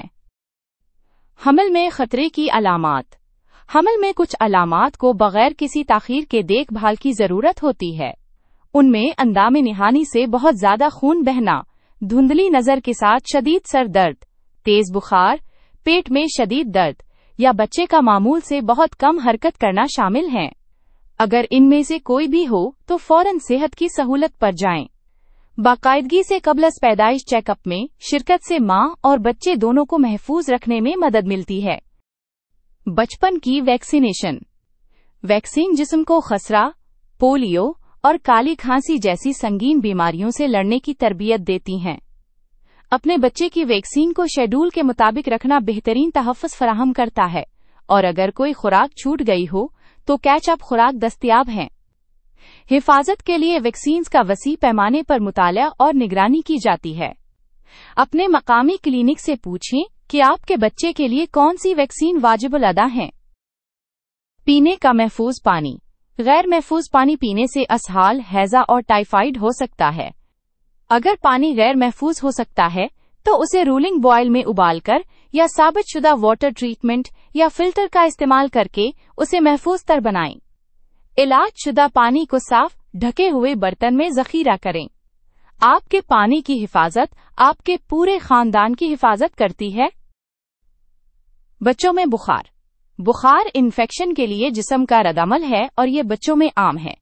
हमल में खतरे की अलामात। हमल में कुछ अलामात को बगैर किसी ताखीर के देखभाल की जरूरत होती है। उनमें अंदामे निहानी से बहुत ज्यादा खून बहना, धुंधली नजर के साथ शदीद सर दर्द, तेज बुखार, पेट में शदीद दर्द या बच्चे का मामूल से बहुत कम हरकत करना शामिल हैं। अगर इनमें से कोई भी हो तो फौरन सेहत की सहूलत पर जाएं। बाकायदगी से कबल पैदाइश चेकअप में शिरकत से मां और बच्चे दोनों को महफूज रखने में मदद मिलती है। बचपन की वैक्सीनेशन। वैक्सीन जिस्म को खसरा, पोलियो और काली खांसी जैसी संगीन बीमारियों से लड़ने की तरबियत देती हैं। अपने बच्चे की वैक्सीन को शेड्यूल के मुताबिक रखना बेहतरीन तहफ़्फ़ुज़ फराहम करता है और अगर कोई खुराक छूट गई हो तो कैच अप खुराक दस्तयाब हैं। हिफाजत के लिए वैक्सीन का वसी पैमाने पर मुताला और निगरानी की जाती है। अपने मकामी क्लिनिक से पूछें कि आपके बच्चे के लिए कौन सी वैक्सीन वाजिबुल अदा है। पीने का महफूज पानी। गैर महफूज पानी पीने से असहाल, हैजा और टाइफाइड हो सकता है। अगर पानी गैर महफूज हो सकता है तो उसे रूलिंग बॉयल में उबालकर या साबित शुदा वाटर ट्रीटमेंट या फिल्टर का इस्तेमाल करके उसे महफूज तर बनाएं। इलाज शुदा पानी को साफ ढके हुए बर्तन में जखीरा करें। आपके पानी की हिफाजत आपके पूरे खानदान की हिफाजत करती है। बच्चों में बुखार इन्फेक्शन के लिए जिस्म का रद्दअमल है और ये बच्चों में आम है।